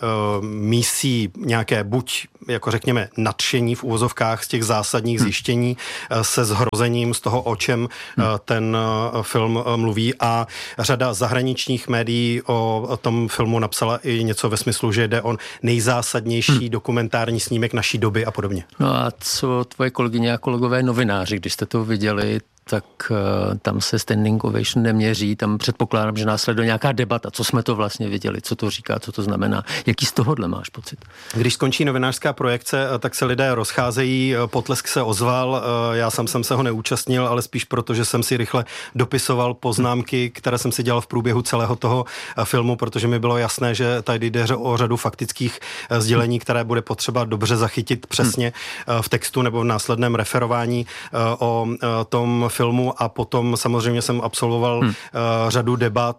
M: mísí nějaké buď, jako řekněme, nadšení v úvozovkách z těch zásadních zjištění se zhrozením z toho, o čem ten film mluví, a řada zahraničních médií o tom filmu napsala i něco ve smyslu, že jde o nejzásadnější dokumentární snímek naší doby a podobně.
L: No a co tvoje kolegyně a kolegové novináři, když jste to viděli, tak tam se standing ovation neměří, tam předpokládám, že následuje nějaká debata, co jsme to vlastně viděli, co to říká, co to znamená. Jaký z tohohle máš pocit?
M: Když skončí novinářská projekce, tak se lidé rozcházejí, potlesk se ozval, já sám jsem se ho neúčastnil, ale spíš proto, že jsem si rychle dopisoval poznámky, které jsem si dělal v průběhu celého toho filmu, protože mi bylo jasné, že tady jde o řadu faktických sdělení, které bude potřeba dobře zachytit přesně v textu nebo v následném referování o tom filmu, a potom samozřejmě jsem absolvoval řadu debat.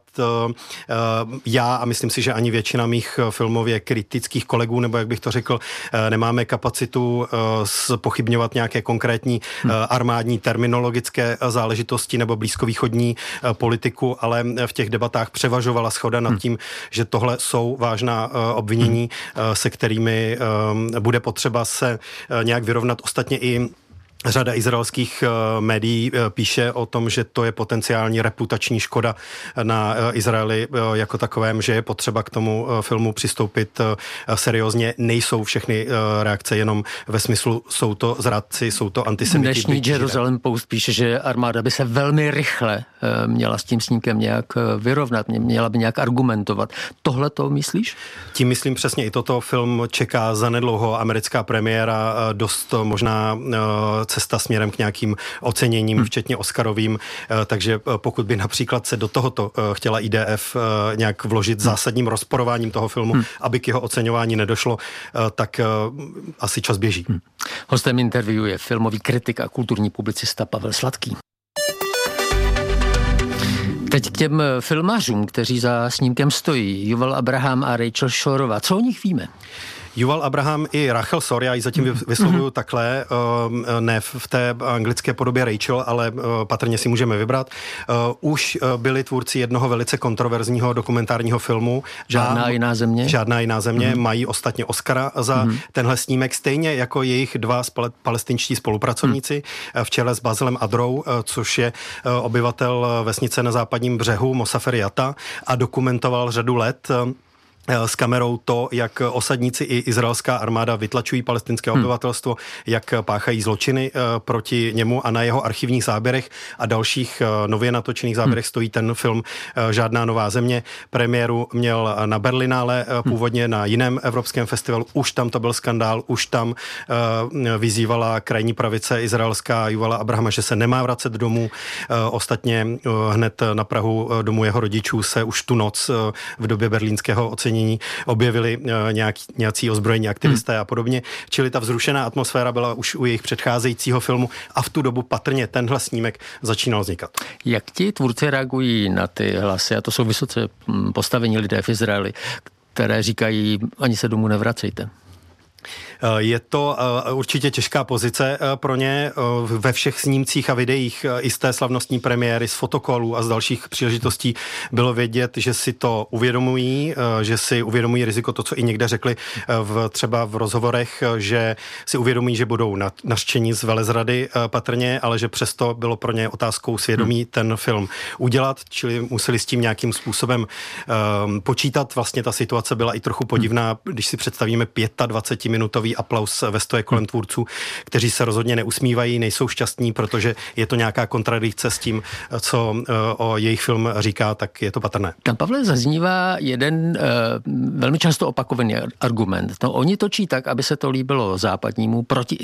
M: Já a myslím si, že ani většina mých filmově kritických kolegů, nebo jak bych to řekl, nemáme kapacitu zpochybňovat nějaké konkrétní armádní terminologické záležitosti nebo blízkovýchodní politiku, ale v těch debatách převažovala shoda nad tím, že tohle jsou vážná obvinění, se kterými bude potřeba se nějak vyrovnat. Ostatně i řada izraelských médií píše o tom, že to je potenciální reputační škoda na Izraeli jako takovém, že je potřeba k tomu filmu přistoupit seriózně. Nejsou všechny reakce jenom ve smyslu, jsou to zradci, jsou to antisemiti.
L: Dnešní Jerusalem Post píše, že armáda by se velmi rychle měla s tím snímkem nějak vyrovnat, měla by nějak argumentovat. Tohle to myslíš?
M: Tím myslím přesně, i toto film čeká zanedlouho americká premiéra, dost možná cesta směrem k nějakým oceněním, včetně Oscarovým, takže pokud by například se do tohoto chtěla IDF nějak vložit zásadním rozporováním toho filmu, aby k jeho oceňování nedošlo, tak asi čas běží.
L: Hostem interview je filmový kritik a kulturní publicista Pavel Sladký. Teď k těm filmařům, kteří za snímkem stojí. Yuval Abraham a Rachel Shoreová. Co o nich víme?
M: Yuval Abraham i Rachel Shore, já ji zatím vyslovuju takhle, ne v té anglické podobě Rachel, ale patrně si můžeme vybrat. Už byli tvůrci jednoho velice kontroverzního dokumentárního filmu.
L: Žádná jiná země?
M: Žádná jiná země. Mají ostatně Oscara za tenhle snímek, stejně jako jejich dva palestinští spolupracovníci v čele s Basilem Adrou, což je obyvatel vesnice na západním břehu Mosafer Yatta, a dokumentoval řadu let s kamerou to, jak osadníci i izraelská armáda vytlačují palestinské obyvatelstvo, jak páchají zločiny proti němu, a na jeho archivních záběrech a dalších nově natočených záběrech stojí ten film Žádná nová země. Premiéru měl na Berlinále, původně na jiném evropském festivalu. Už tam to byl skandál, už tam vyzývala krajní pravice izraelská Yuvala Abrahama, že se nemá vracet domů. Ostatně hned na prahu domu jeho rodičů se už tu noc v době berlínského ocenění objevili nějací ozbrojení aktivisté a podobně. Čili ta vzrušená atmosféra byla už u jejich předcházejícího filmu a v tu dobu patrně tenhle snímek začínal vznikat.
L: Jak ti tvůrci reagují na ty hlasy? A to jsou vysoce postavení lidé v Izraeli, které říkají, ani se domů nevracejte.
M: Je to určitě těžká pozice pro ně. Ve všech snímcích a videích i z té slavnostní premiéry, z fotokolů a z dalších příležitostí bylo vědět, že si to uvědomují, že si uvědomují riziko, to, co i někde řekli třeba v rozhovorech, že si uvědomují, že budou nařčení z velezrady patrně, ale že přesto bylo pro ně otázkou svědomí ten film udělat, čili museli s tím nějakým způsobem počítat. Vlastně ta situace byla i trochu podivná, když si představíme 25-minutový aplaus ve stoje kolem tvůrců, kteří se rozhodně neusmívají, nejsou šťastní, protože je to nějaká kontradikce s tím, co o jejich film říká, tak je to patrné.
L: Tam, Pavle, zaznívá jeden velmi často opakovaný argument. No, oni točí tak, aby se to líbilo západnímu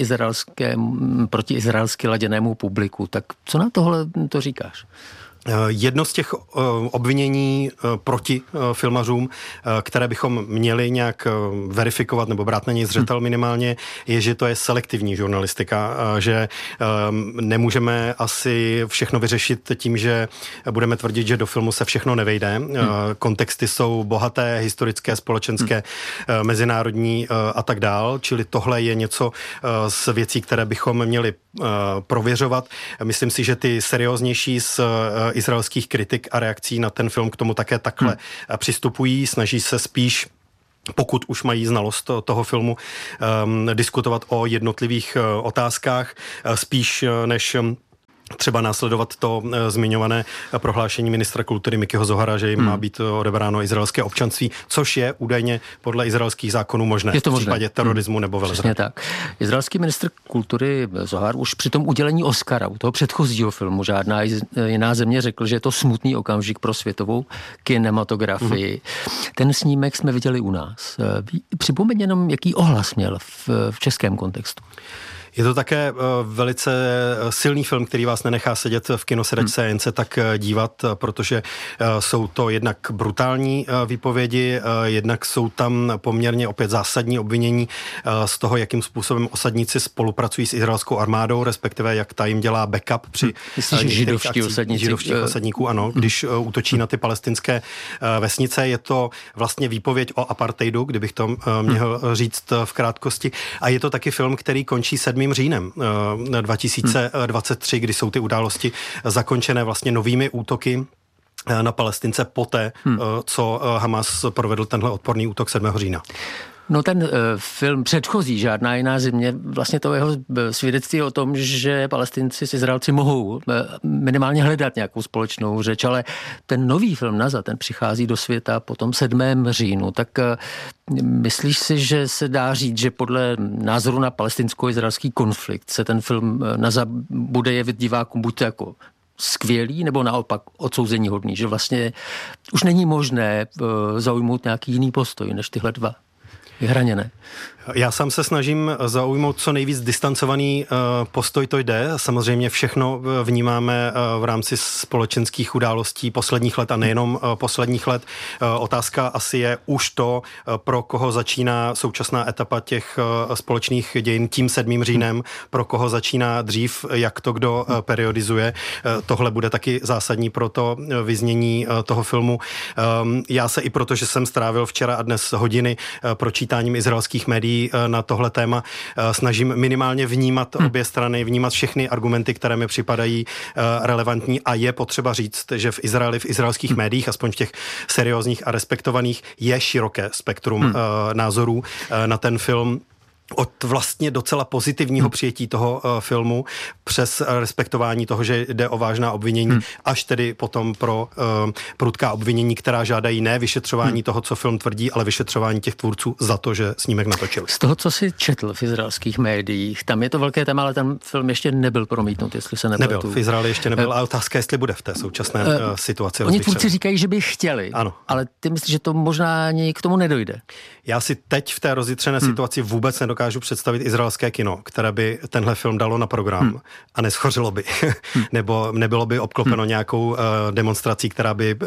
L: protiizraelsky laděnému publiku. Tak co na tohle to říkáš?
M: Jedno z těch obvinění proti filmařům, které bychom měli nějak verifikovat nebo brát na něj zřetel minimálně, je, že to je selektivní žurnalistika, že nemůžeme asi všechno vyřešit tím, že budeme tvrdit, že do filmu se všechno nevejde. Kontexty jsou bohaté, historické, společenské, mezinárodní a tak dál, čili tohle je něco z věcí, které bychom měli prověřovat. Myslím si, že ty serióznější z izraelských kritik a reakcí na ten film k tomu také takhle přistupují, snaží se spíš, pokud už mají znalost toho filmu, diskutovat o jednotlivých otázkách, spíš než třeba následovat to zmiňované prohlášení ministra kultury Mikyho Zohara, že jim má být odebráno izraelské občanství, což je údajně podle izraelských zákonů možné v případě terorismu nebo velezrady.
L: Tak. Izraelský ministr kultury Zohar už při tom udělení Oscara u toho předchozího filmu žádná jiná země řekl, že je to smutný okamžik pro světovou kinematografii. Ten snímek jsme viděli u nás. Připomeň jenom, jaký ohlas měl v českém kontextu.
M: Je to také velice silný film, který vás nenechá sedět v kinosedačce jen se tak dívat, protože jsou to jednak brutální výpovědi, jednak jsou tam poměrně opět zásadní obvinění z toho, jakým způsobem osadníci spolupracují s izraelskou armádou, respektive jak ta jim dělá backup při židovských osadníků, ano, když útočí na ty palestinské vesnice. Je to vlastně výpověď o apartheidu, kdybych to měl říct v krátkosti. A je to taky film, který končí 7. říjnem 2023, kdy jsou ty události zakončené vlastně novými útoky na Palestince poté, co Hamas provedl tenhle odporný útok 7. října.
L: No ten film předchozí, žádná jiná země, vlastně to jeho svědectví o tom, že Palestinci s Izraelci mohou minimálně hledat nějakou společnou řeč, ale ten nový film Naza, ten přichází do světa po tom 7. říjnu, tak myslíš si, že se dá říct, že podle názoru na palestinsko-izraelský konflikt se ten film Naza bude jevit divákům buď jako skvělý, nebo naopak odsouzení hodný, že vlastně už není možné zaujmout nějaký jiný postoj než tyhle dva vyhraněné?
M: Já sám se snažím zaujmout co nejvíc distancovaný postoj, to jde. Samozřejmě všechno vnímáme v rámci společenských událostí posledních let a nejenom posledních let. Otázka asi je už to, pro koho začíná současná etapa těch společných dějin tím 7. říjnem, pro koho začíná dřív, jak to kdo periodizuje. Tohle bude taky zásadní pro to vyznění toho filmu. Já se i proto, že jsem strávil včera a dnes hodiny pročítáním izraelských médií na tohle téma, snažím minimálně vnímat obě strany, vnímat všechny argumenty, které mi připadají relevantní, a je potřeba říct, že v Izraeli, v izraelských médiích, aspoň v těch seriózních a respektovaných, je široké spektrum názorů na ten film. Od vlastně docela pozitivního přijetí toho filmu přes respektování toho, že jde o vážná obvinění, až tedy potom pro prudká obvinění, která žádají ne vyšetřování toho, co film tvrdí, ale vyšetřování těch tvůrců za to, že snímek natočili.
L: Z toho, co si četl v izraelských médiích, tam je to velké téma, ale ten film ještě nebyl promítnut, jestli se nepletu.
M: Nebyl, v Izraeli ještě nebyl, a otázka, jestli bude v té současné situaci.
L: Oni tvůrci říkají, že by chtěli,
M: ano.
L: Ale ty myslíš, že to možná ani k tomu nedojde?
M: Já si teď v té rozjitřené situaci vůbec nedokážu představit izraelské kino, které by tenhle film dalo na program a neschořilo by, nebo nebylo by obklopeno nějakou demonstrací, která by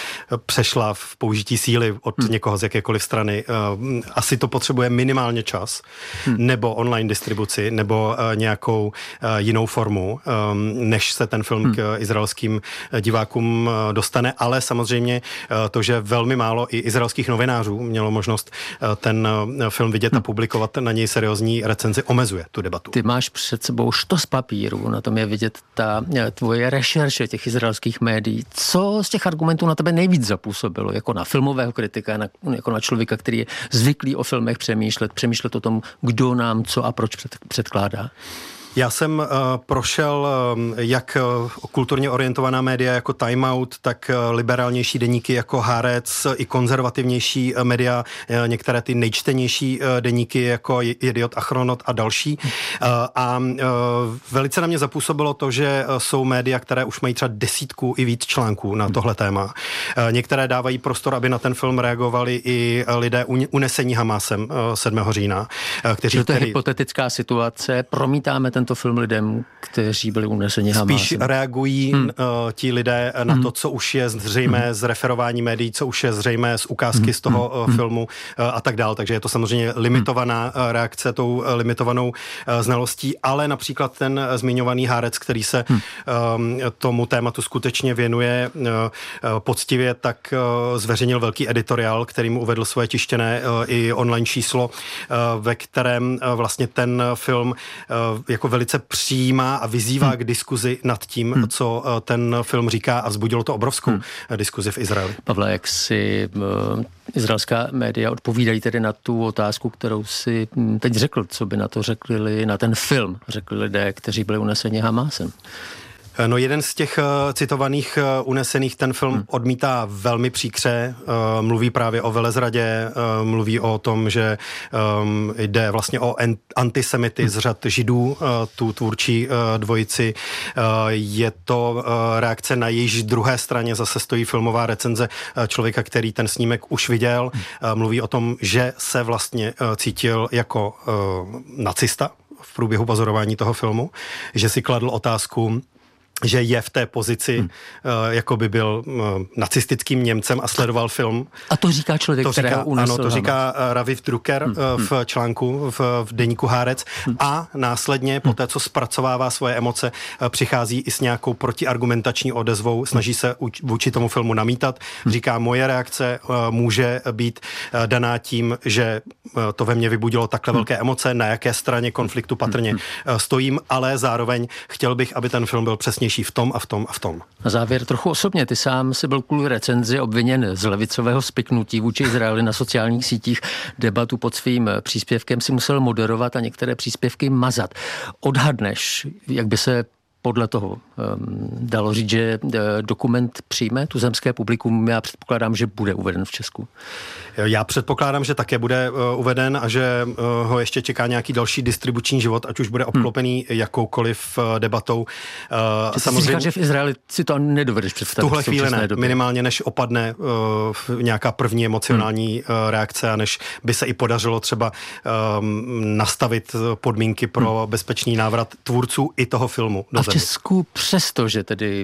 M: přešla v použití síly od někoho z jakékoliv strany. Asi to potřebuje minimálně čas, nebo online distribuci, nebo nějakou jinou formu, než se ten film k izraelským divákům dostane, ale samozřejmě to, že velmi málo i izraelských novinářů mělo možnost ten film vidět a publikovat na něm něj seriózní recenzi omezuje tu debatu.
L: Ty máš před sebou štos papíru, na tom je vidět ta tvoje rešerše těch izraelských médií. Co z těch argumentů na tebe nejvíc zapůsobilo, jako na filmového kritika, jako na člověka, který je zvyklý o filmech přemýšlet o tom, kdo nám co a proč předkládá?
M: Já jsem prošel jak kulturně orientovaná média jako Time Out, tak liberálnější deníky jako Haaretz, i konzervativnější média, některé ty nejčtenější deníky jako Idiot, Achronot a další. A velice na mě zapůsobilo to, že jsou média, které už mají třeba 10 i víc článků na tohle téma. Některé dávají prostor, aby na ten film reagovali i lidé unesení Hamásem 7. října.
L: To je hypotetická situace. Promítáme tento film lidem, kteří byli uneseni Hamásem.
M: Spíš reagují ti lidé na to, co už je zřejmé z referování médií, co už je zřejmé z ukázky z toho filmu a tak dál. Takže je to samozřejmě limitovaná reakce tou limitovanou znalostí, ale například ten zmiňovaný Haaretz, který se tomu tématu skutečně věnuje poctivě, tak zveřejnil velký editoriál, který mu uvedl svoje tištěné i online číslo, ve kterém vlastně ten film jako velice přijímá a vyzývá k diskuzi nad tím, co ten film říká, a vzbudilo to obrovskou diskuzi v Izraeli.
L: Pavle, jak si izraelská média odpovídají tedy na tu otázku, kterou si teď řekl, co by na to řekli, na ten film řekli lidé, kteří byli uneseni Hamásem?
M: No, jeden z těch citovaných unesených ten film odmítá velmi příkře, mluví právě o velezradě, mluví o tom, že jde vlastně o antisemity z řad Židů, tu tvůrčí dvojici. Je to reakce na jejíž druhé straně, zase stojí filmová recenze člověka, který ten snímek už viděl. Mluví o tom, že se vlastně cítil jako nacista v průběhu pozorování toho filmu, že si kladl otázku, že je v té pozici, jako by byl nacistickým Němcem a sledoval film.
L: A to říká člověk, kterého unesl.
M: Ano, to říká Raviv Drucker v článku v deníku Haaretz a následně po té, co zpracovává svoje emoce, přichází i s nějakou protiargumentační odezvou, snaží se vůči tomu filmu namítat. Říká, moje reakce může být daná tím, že to ve mně vybudilo takhle velké emoce, na jaké straně konfliktu patrně stojím, ale zároveň chtěl bych, aby ten film byl přesně v tom a v tom a v tom.
L: Na závěr trochu osobně, ty sám si byl kvůli recenzi obviněn z levicového spiknutí vůči Izraeli na sociálních sítích. Debatu pod svým příspěvkem si musel moderovat a některé příspěvky mazat. Odhadneš, jak by se podle toho dalo říct, že dokument přijme tuzemské publikum? Já předpokládám, že bude uveden v Česku.
M: Já předpokládám, že také bude uveden a že ho ještě čeká nějaký další distribuční život, ať už bude obklopený jakoukoliv debatou.
L: Samozřejmě říkáš, že v Izraeli si to nedovedeš představit.
M: V tuhle chvíli ne, minimálně než opadne nějaká první emocionální reakce a než by se i podařilo třeba nastavit podmínky pro bezpečný návrat tvůrců i toho filmu do země.
L: V Česku přesto, že tedy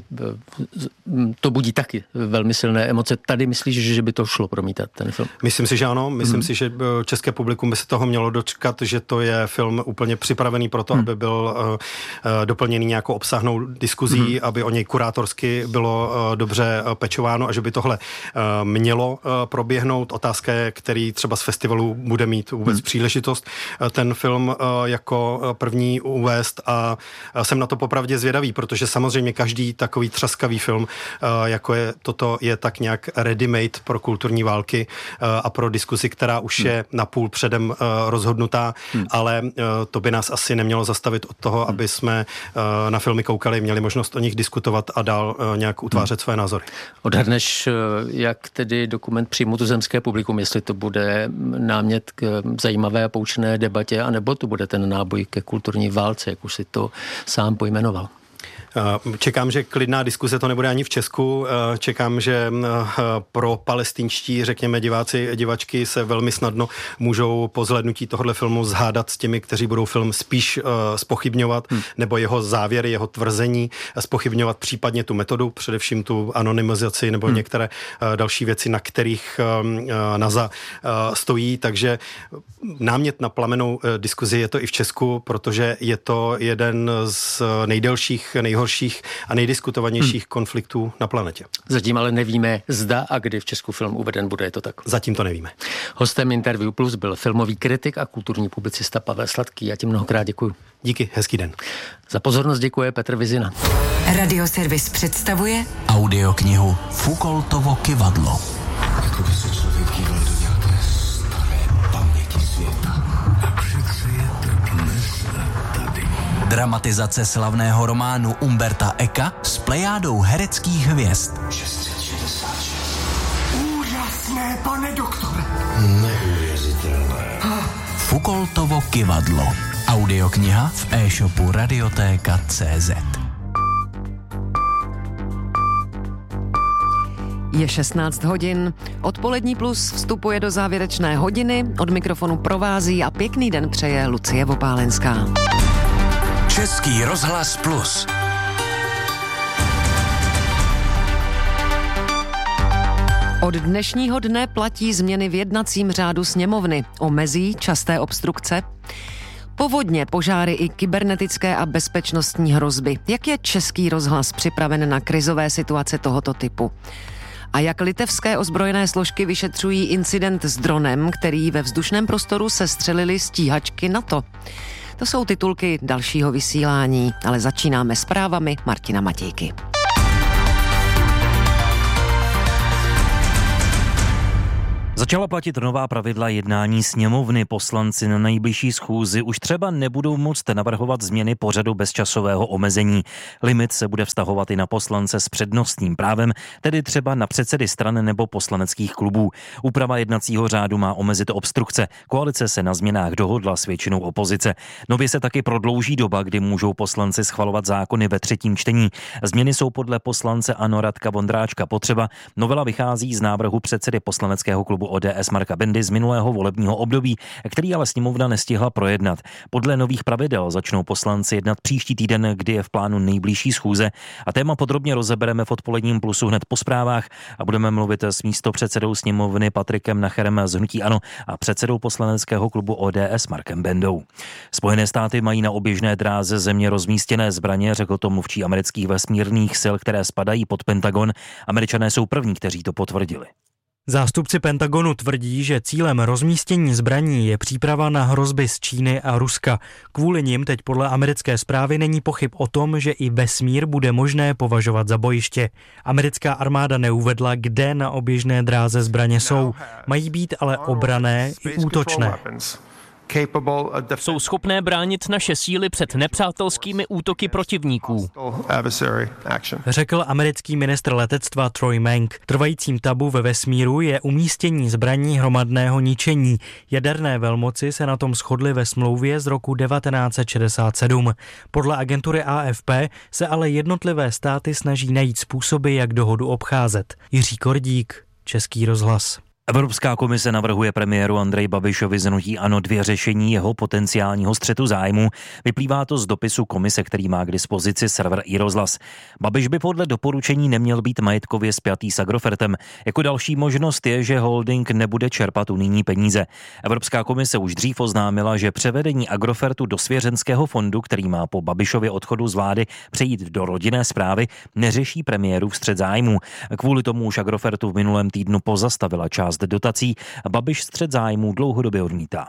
L: to budí taky velmi silné emoce, tady myslíš, že by to šlo promítat ten film?
M: Myslím si, že ano. Myslím si, že české publikum by se toho mělo dočkat, že to je film úplně připravený pro to, aby byl doplněný nějakou obsáhlou diskuzí, aby o něj kurátorsky bylo dobře pečováno a že by tohle mělo proběhnout. Otázka je, který třeba z festivalu bude mít vůbec příležitost ten film jako první uvést a jsem na to popravdě zvědavý, protože samozřejmě každý takový třaskavý film, jako je toto, je tak nějak ready-made pro kulturní války a pro diskusi, která už je napůl předem rozhodnutá, ale to by nás asi nemělo zastavit od toho, aby jsme na filmy koukali, měli možnost o nich diskutovat a dál nějak utvářet své názory.
L: Odhadneš, jak tedy dokument přijmu tuzemské publikum, jestli to bude námět k zajímavé a poučné debatě, anebo to bude ten náboj ke kulturní válce, jak už si to sám pojmenoval?
M: Čekám, že klidná diskuse to nebude ani v Česku. Čekám, že pro palestinští, řekněme, diváci, divačky se velmi snadno můžou po zhlédnutí tohohle filmu zhádat s těmi, kteří budou film spíš zpochybňovat, nebo jeho závěry, jeho tvrzení, zpochybňovat případně tu metodu, především tu anonymizaci nebo některé další věci, na kterých NASA stojí. Takže námět na plamenou diskuzi je to i v Česku, protože je to jeden z nejdelších, nejhorších nejhorších a nejdiskutovanějších konfliktů na planetě.
L: Zatím ale nevíme, zda a kdy v Česku film uveden bude, je to tak?
M: Zatím to nevíme.
L: Hostem Interview Plus byl filmový kritik a kulturní publicista Pavel Sladký. Já ti mnohokrát děkuji.
M: Díky, hezký den.
L: Za pozornost děkuje Petr Vizina.
J: Radioservis představuje audioknihu Foucaultovo kyvadlo.
N: Jako by se člověk díval do nějaké staré paměti světa. A přece je to dnes a tady.
J: Dramatizace slavného románu Umberta Eka s plejádou hereckých hvězd.
N: 666. Úžasné, pane doktore. Neuvěřitelné.
J: Foucaultovo kyvadlo. Audiokniha v e-shopu Radiotéka.cz.
B: Je 16 hodin. Odpolední plus vstupuje do závěrečné hodiny. Od mikrofonu provází a pěkný den přeje Lucie Vopálenská.
J: Český rozhlas Plus.
B: Od dnešního dne platí změny v jednacím řádu sněmovny. Omezí časté obstrukce, povodně, požáry i kybernetické a bezpečnostní hrozby. Jak je Český rozhlas připraven na krizové situace tohoto typu? A jak litevské ozbrojené složky vyšetřují incident s dronem, který ve vzdušném prostoru sestřelili stíhačky NATO? To jsou titulky dalšího vysílání, ale začínáme zprávami Martina Matějky.
K: Začala platit nová pravidla jednání sněmovny. Poslanci na nejbližší schůzi už třeba nebudou moct navrhovat změny pořadu bez časového omezení. Limit se bude vztahovat i na poslance s přednostním právem, tedy třeba na předsedy stran nebo poslaneckých klubů. Úprava jednacího řádu má omezit obstrukce. Koalice se na změnách dohodla s většinou opozice. Nově se taky prodlouží doba, kdy můžou poslanci schvalovat zákony ve třetím čtení. Změny jsou podle poslance ANO Radka Vondráčka potřeba. Novela vychází z návrhu předsedy poslaneckého klubu ODS Marka Bendy z minulého volebního období, který ale sněmovna nestihla projednat. Podle nových pravidel začnou poslanci jednat příští týden, kdy je v plánu nejbližší schůze. A téma podrobně rozebereme v odpoledním plusu hned po zprávách a budeme mluvit s místopředsedou sněmovny Patrikem Nacherem z hnutí ANO a předsedou poslaneckého klubu ODS Markem Bendou. Spojené státy mají na oběžné dráze země rozmístěné zbraně, řekl to mluvčí amerických vesmírných sil, které spadají pod Pentagon. Američané jsou první, kteří to potvrdili.
O: Zástupci Pentagonu tvrdí, že cílem rozmístění zbraní je příprava na hrozby z Číny a Ruska. Kvůli nim teď podle americké zprávy není pochyb o tom, že i vesmír bude možné považovat za bojiště. Americká armáda neuvedla, kde na oběžné dráze zbraně jsou. Mají být ale obranné i útočné.
P: Jsou schopné bránit naše síly před nepřátelskými útoky protivníků,
O: řekl americký ministr letectva Troy Mank. Trvajícím tabu ve vesmíru je umístění zbraní hromadného ničení. Jaderné velmoci se na tom shodly ve smlouvě z roku 1967. Podle agentury AFP se ale jednotlivé státy snaží najít způsoby, jak dohodu obcházet. Jiří Kordík, Český rozhlas.
K: Evropská komise navrhuje premiéru Andreji Babišovi z hnutí ANO 2 řešení jeho potenciálního střetu zájmu. Vyplývá to z dopisu komise, který má k dispozici server iRozhlas. Babiš by podle doporučení neměl být majetkově spjatý s Agrofertem. Jako další možnost je, že holding nebude čerpat unijní peníze. Evropská komise už dřív oznámila, že převedení Agrofertu do svěřenského fondu, který má po Babišově odchodu z vlády přejít do rodinné správy, neřeší premiérův střet zájmu. Kvůli tomu už Agrofertu v minulém týdnu pozastavila část dotací. Babiš střet zájmů dlouhodobě odmítá.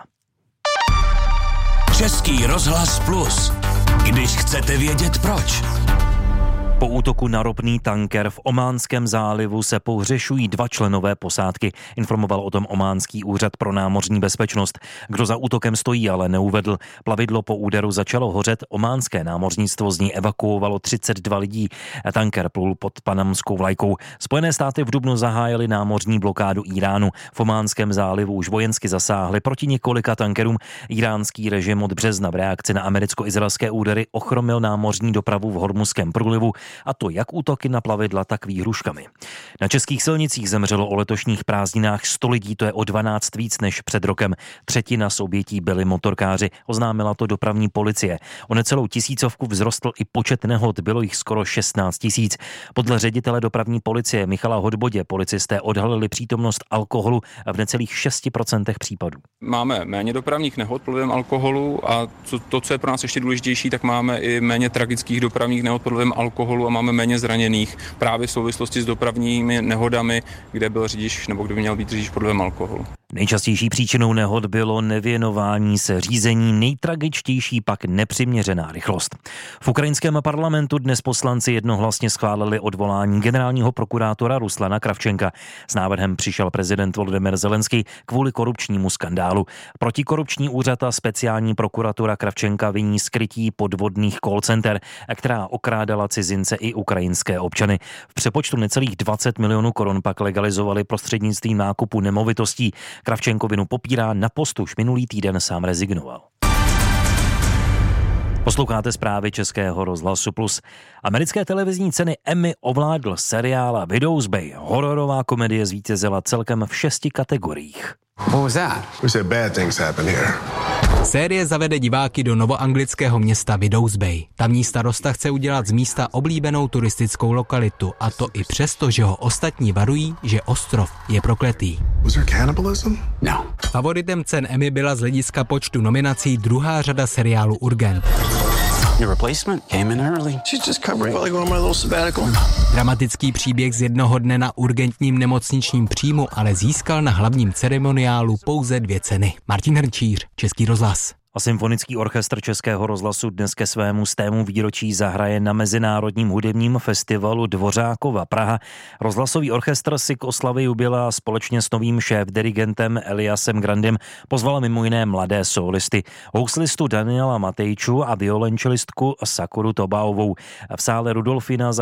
J: Český rozhlas Plus. Když chcete vědět proč.
K: Po útoku na ropný tanker v Ománském zálivu se pohřešují 2 členové posádky. Informoval o tom Ománský úřad pro námořní bezpečnost. Kdo za útokem stojí, ale neuvedl. Plavidlo po úderu začalo hořet. Ománské námořnictvo z ní evakuovalo 32 lidí. Tanker plul pod panamskou vlajkou. Spojené státy v dubnu zahájily námořní blokádu Iránu. V Ománském zálivu už vojensky zasáhly proti několika tankerům. Iránský režim od března v reakci na americko-izraelské údery ochromil námořní dopravu v Hormuzském průlivu. a to jak útoky na plavidla, tak výhruškami. Na českých silnicích zemřelo o letošních prázdninách 100 lidí, to je o 12 víc než před rokem. Třetina z obětí byli motorkáři, oznámila to dopravní policie. O necelou tisícovku vzrostl i počet nehod, bylo jich skoro 16 000. Podle ředitele dopravní policie Michala Hodbodě policisté odhalili přítomnost alkoholu v necelých 6% případů.
I: Máme méně dopravních nehod pod vlivem alkoholu a to, co je pro nás ještě důležitější, tak máme i méně tragických dopravních nehod pod vlivem alkoholu a máme méně zraněných právě v souvislosti s dopravními nehodami, kde byl řidič nebo kde by měl být řidič pod vlivem alkoholu.
K: Nejčastější příčinou nehod bylo nevěnování se řízení, nejtragičtější pak nepřiměřená rychlost. V ukrajinském parlamentu dnes poslanci jednohlasně schválili odvolání generálního prokurátora Ruslana Kravčenka. S návrhem přišel prezident Volodymyr Zelenský kvůli korupčnímu skandálu. Protikorupční úřad a speciální prokuratura Kravčenka viní skrytí podvodných call center, která okrádala cizince i ukrajinské občany. V přepočtu necelých 20 milionů korun pak legalizovali prostřednictvím nákupu nemovitostí. Kravčenko vinu popírá, na post už minulý týden sám rezignoval. Posloucháte zprávy Českého rozhlasu Plus. Americké televizní ceny Emmy ovládl seriál Widow's Bay. Hororová komedie zvítězila celkem v 6 kategoriích.
Q: What was that? We said bad things happen here. Série zavede diváky do novoanglického města Widow's Bay. Tamní starosta chce udělat z místa oblíbenou turistickou lokalitu, a to i přesto, že ho ostatní varují, že ostrov je prokletý.
N: Was there cannibalism?
Q: No. Favoritem cen Emmy byla z hlediska počtu nominací druhá řada seriálu Urgent.
R: Your replacement came in early. She's just covering while I go on my little sabbatical.
Q: Dramatický příběh z jednoho dne na urgentním nemocničním příjmu ale získal na hlavním ceremoniálu pouze 2 ceny. Martin Hrnčíř, Český rozhlas.
K: A Symfonický orchestr Českého rozhlasu dnes ke svému 100. výročí zahraje na Mezinárodním hudebním festivalu Dvořákova Praha. Rozhlasový orchestr si k oslavě jubilea společně s novým šéfdirigentem Eliasem Grandem pozval mimo jiné mladé solisty, houslistu Daniela Matejču a violončelistku Sakuru Tobaovou. V sále Rudolfina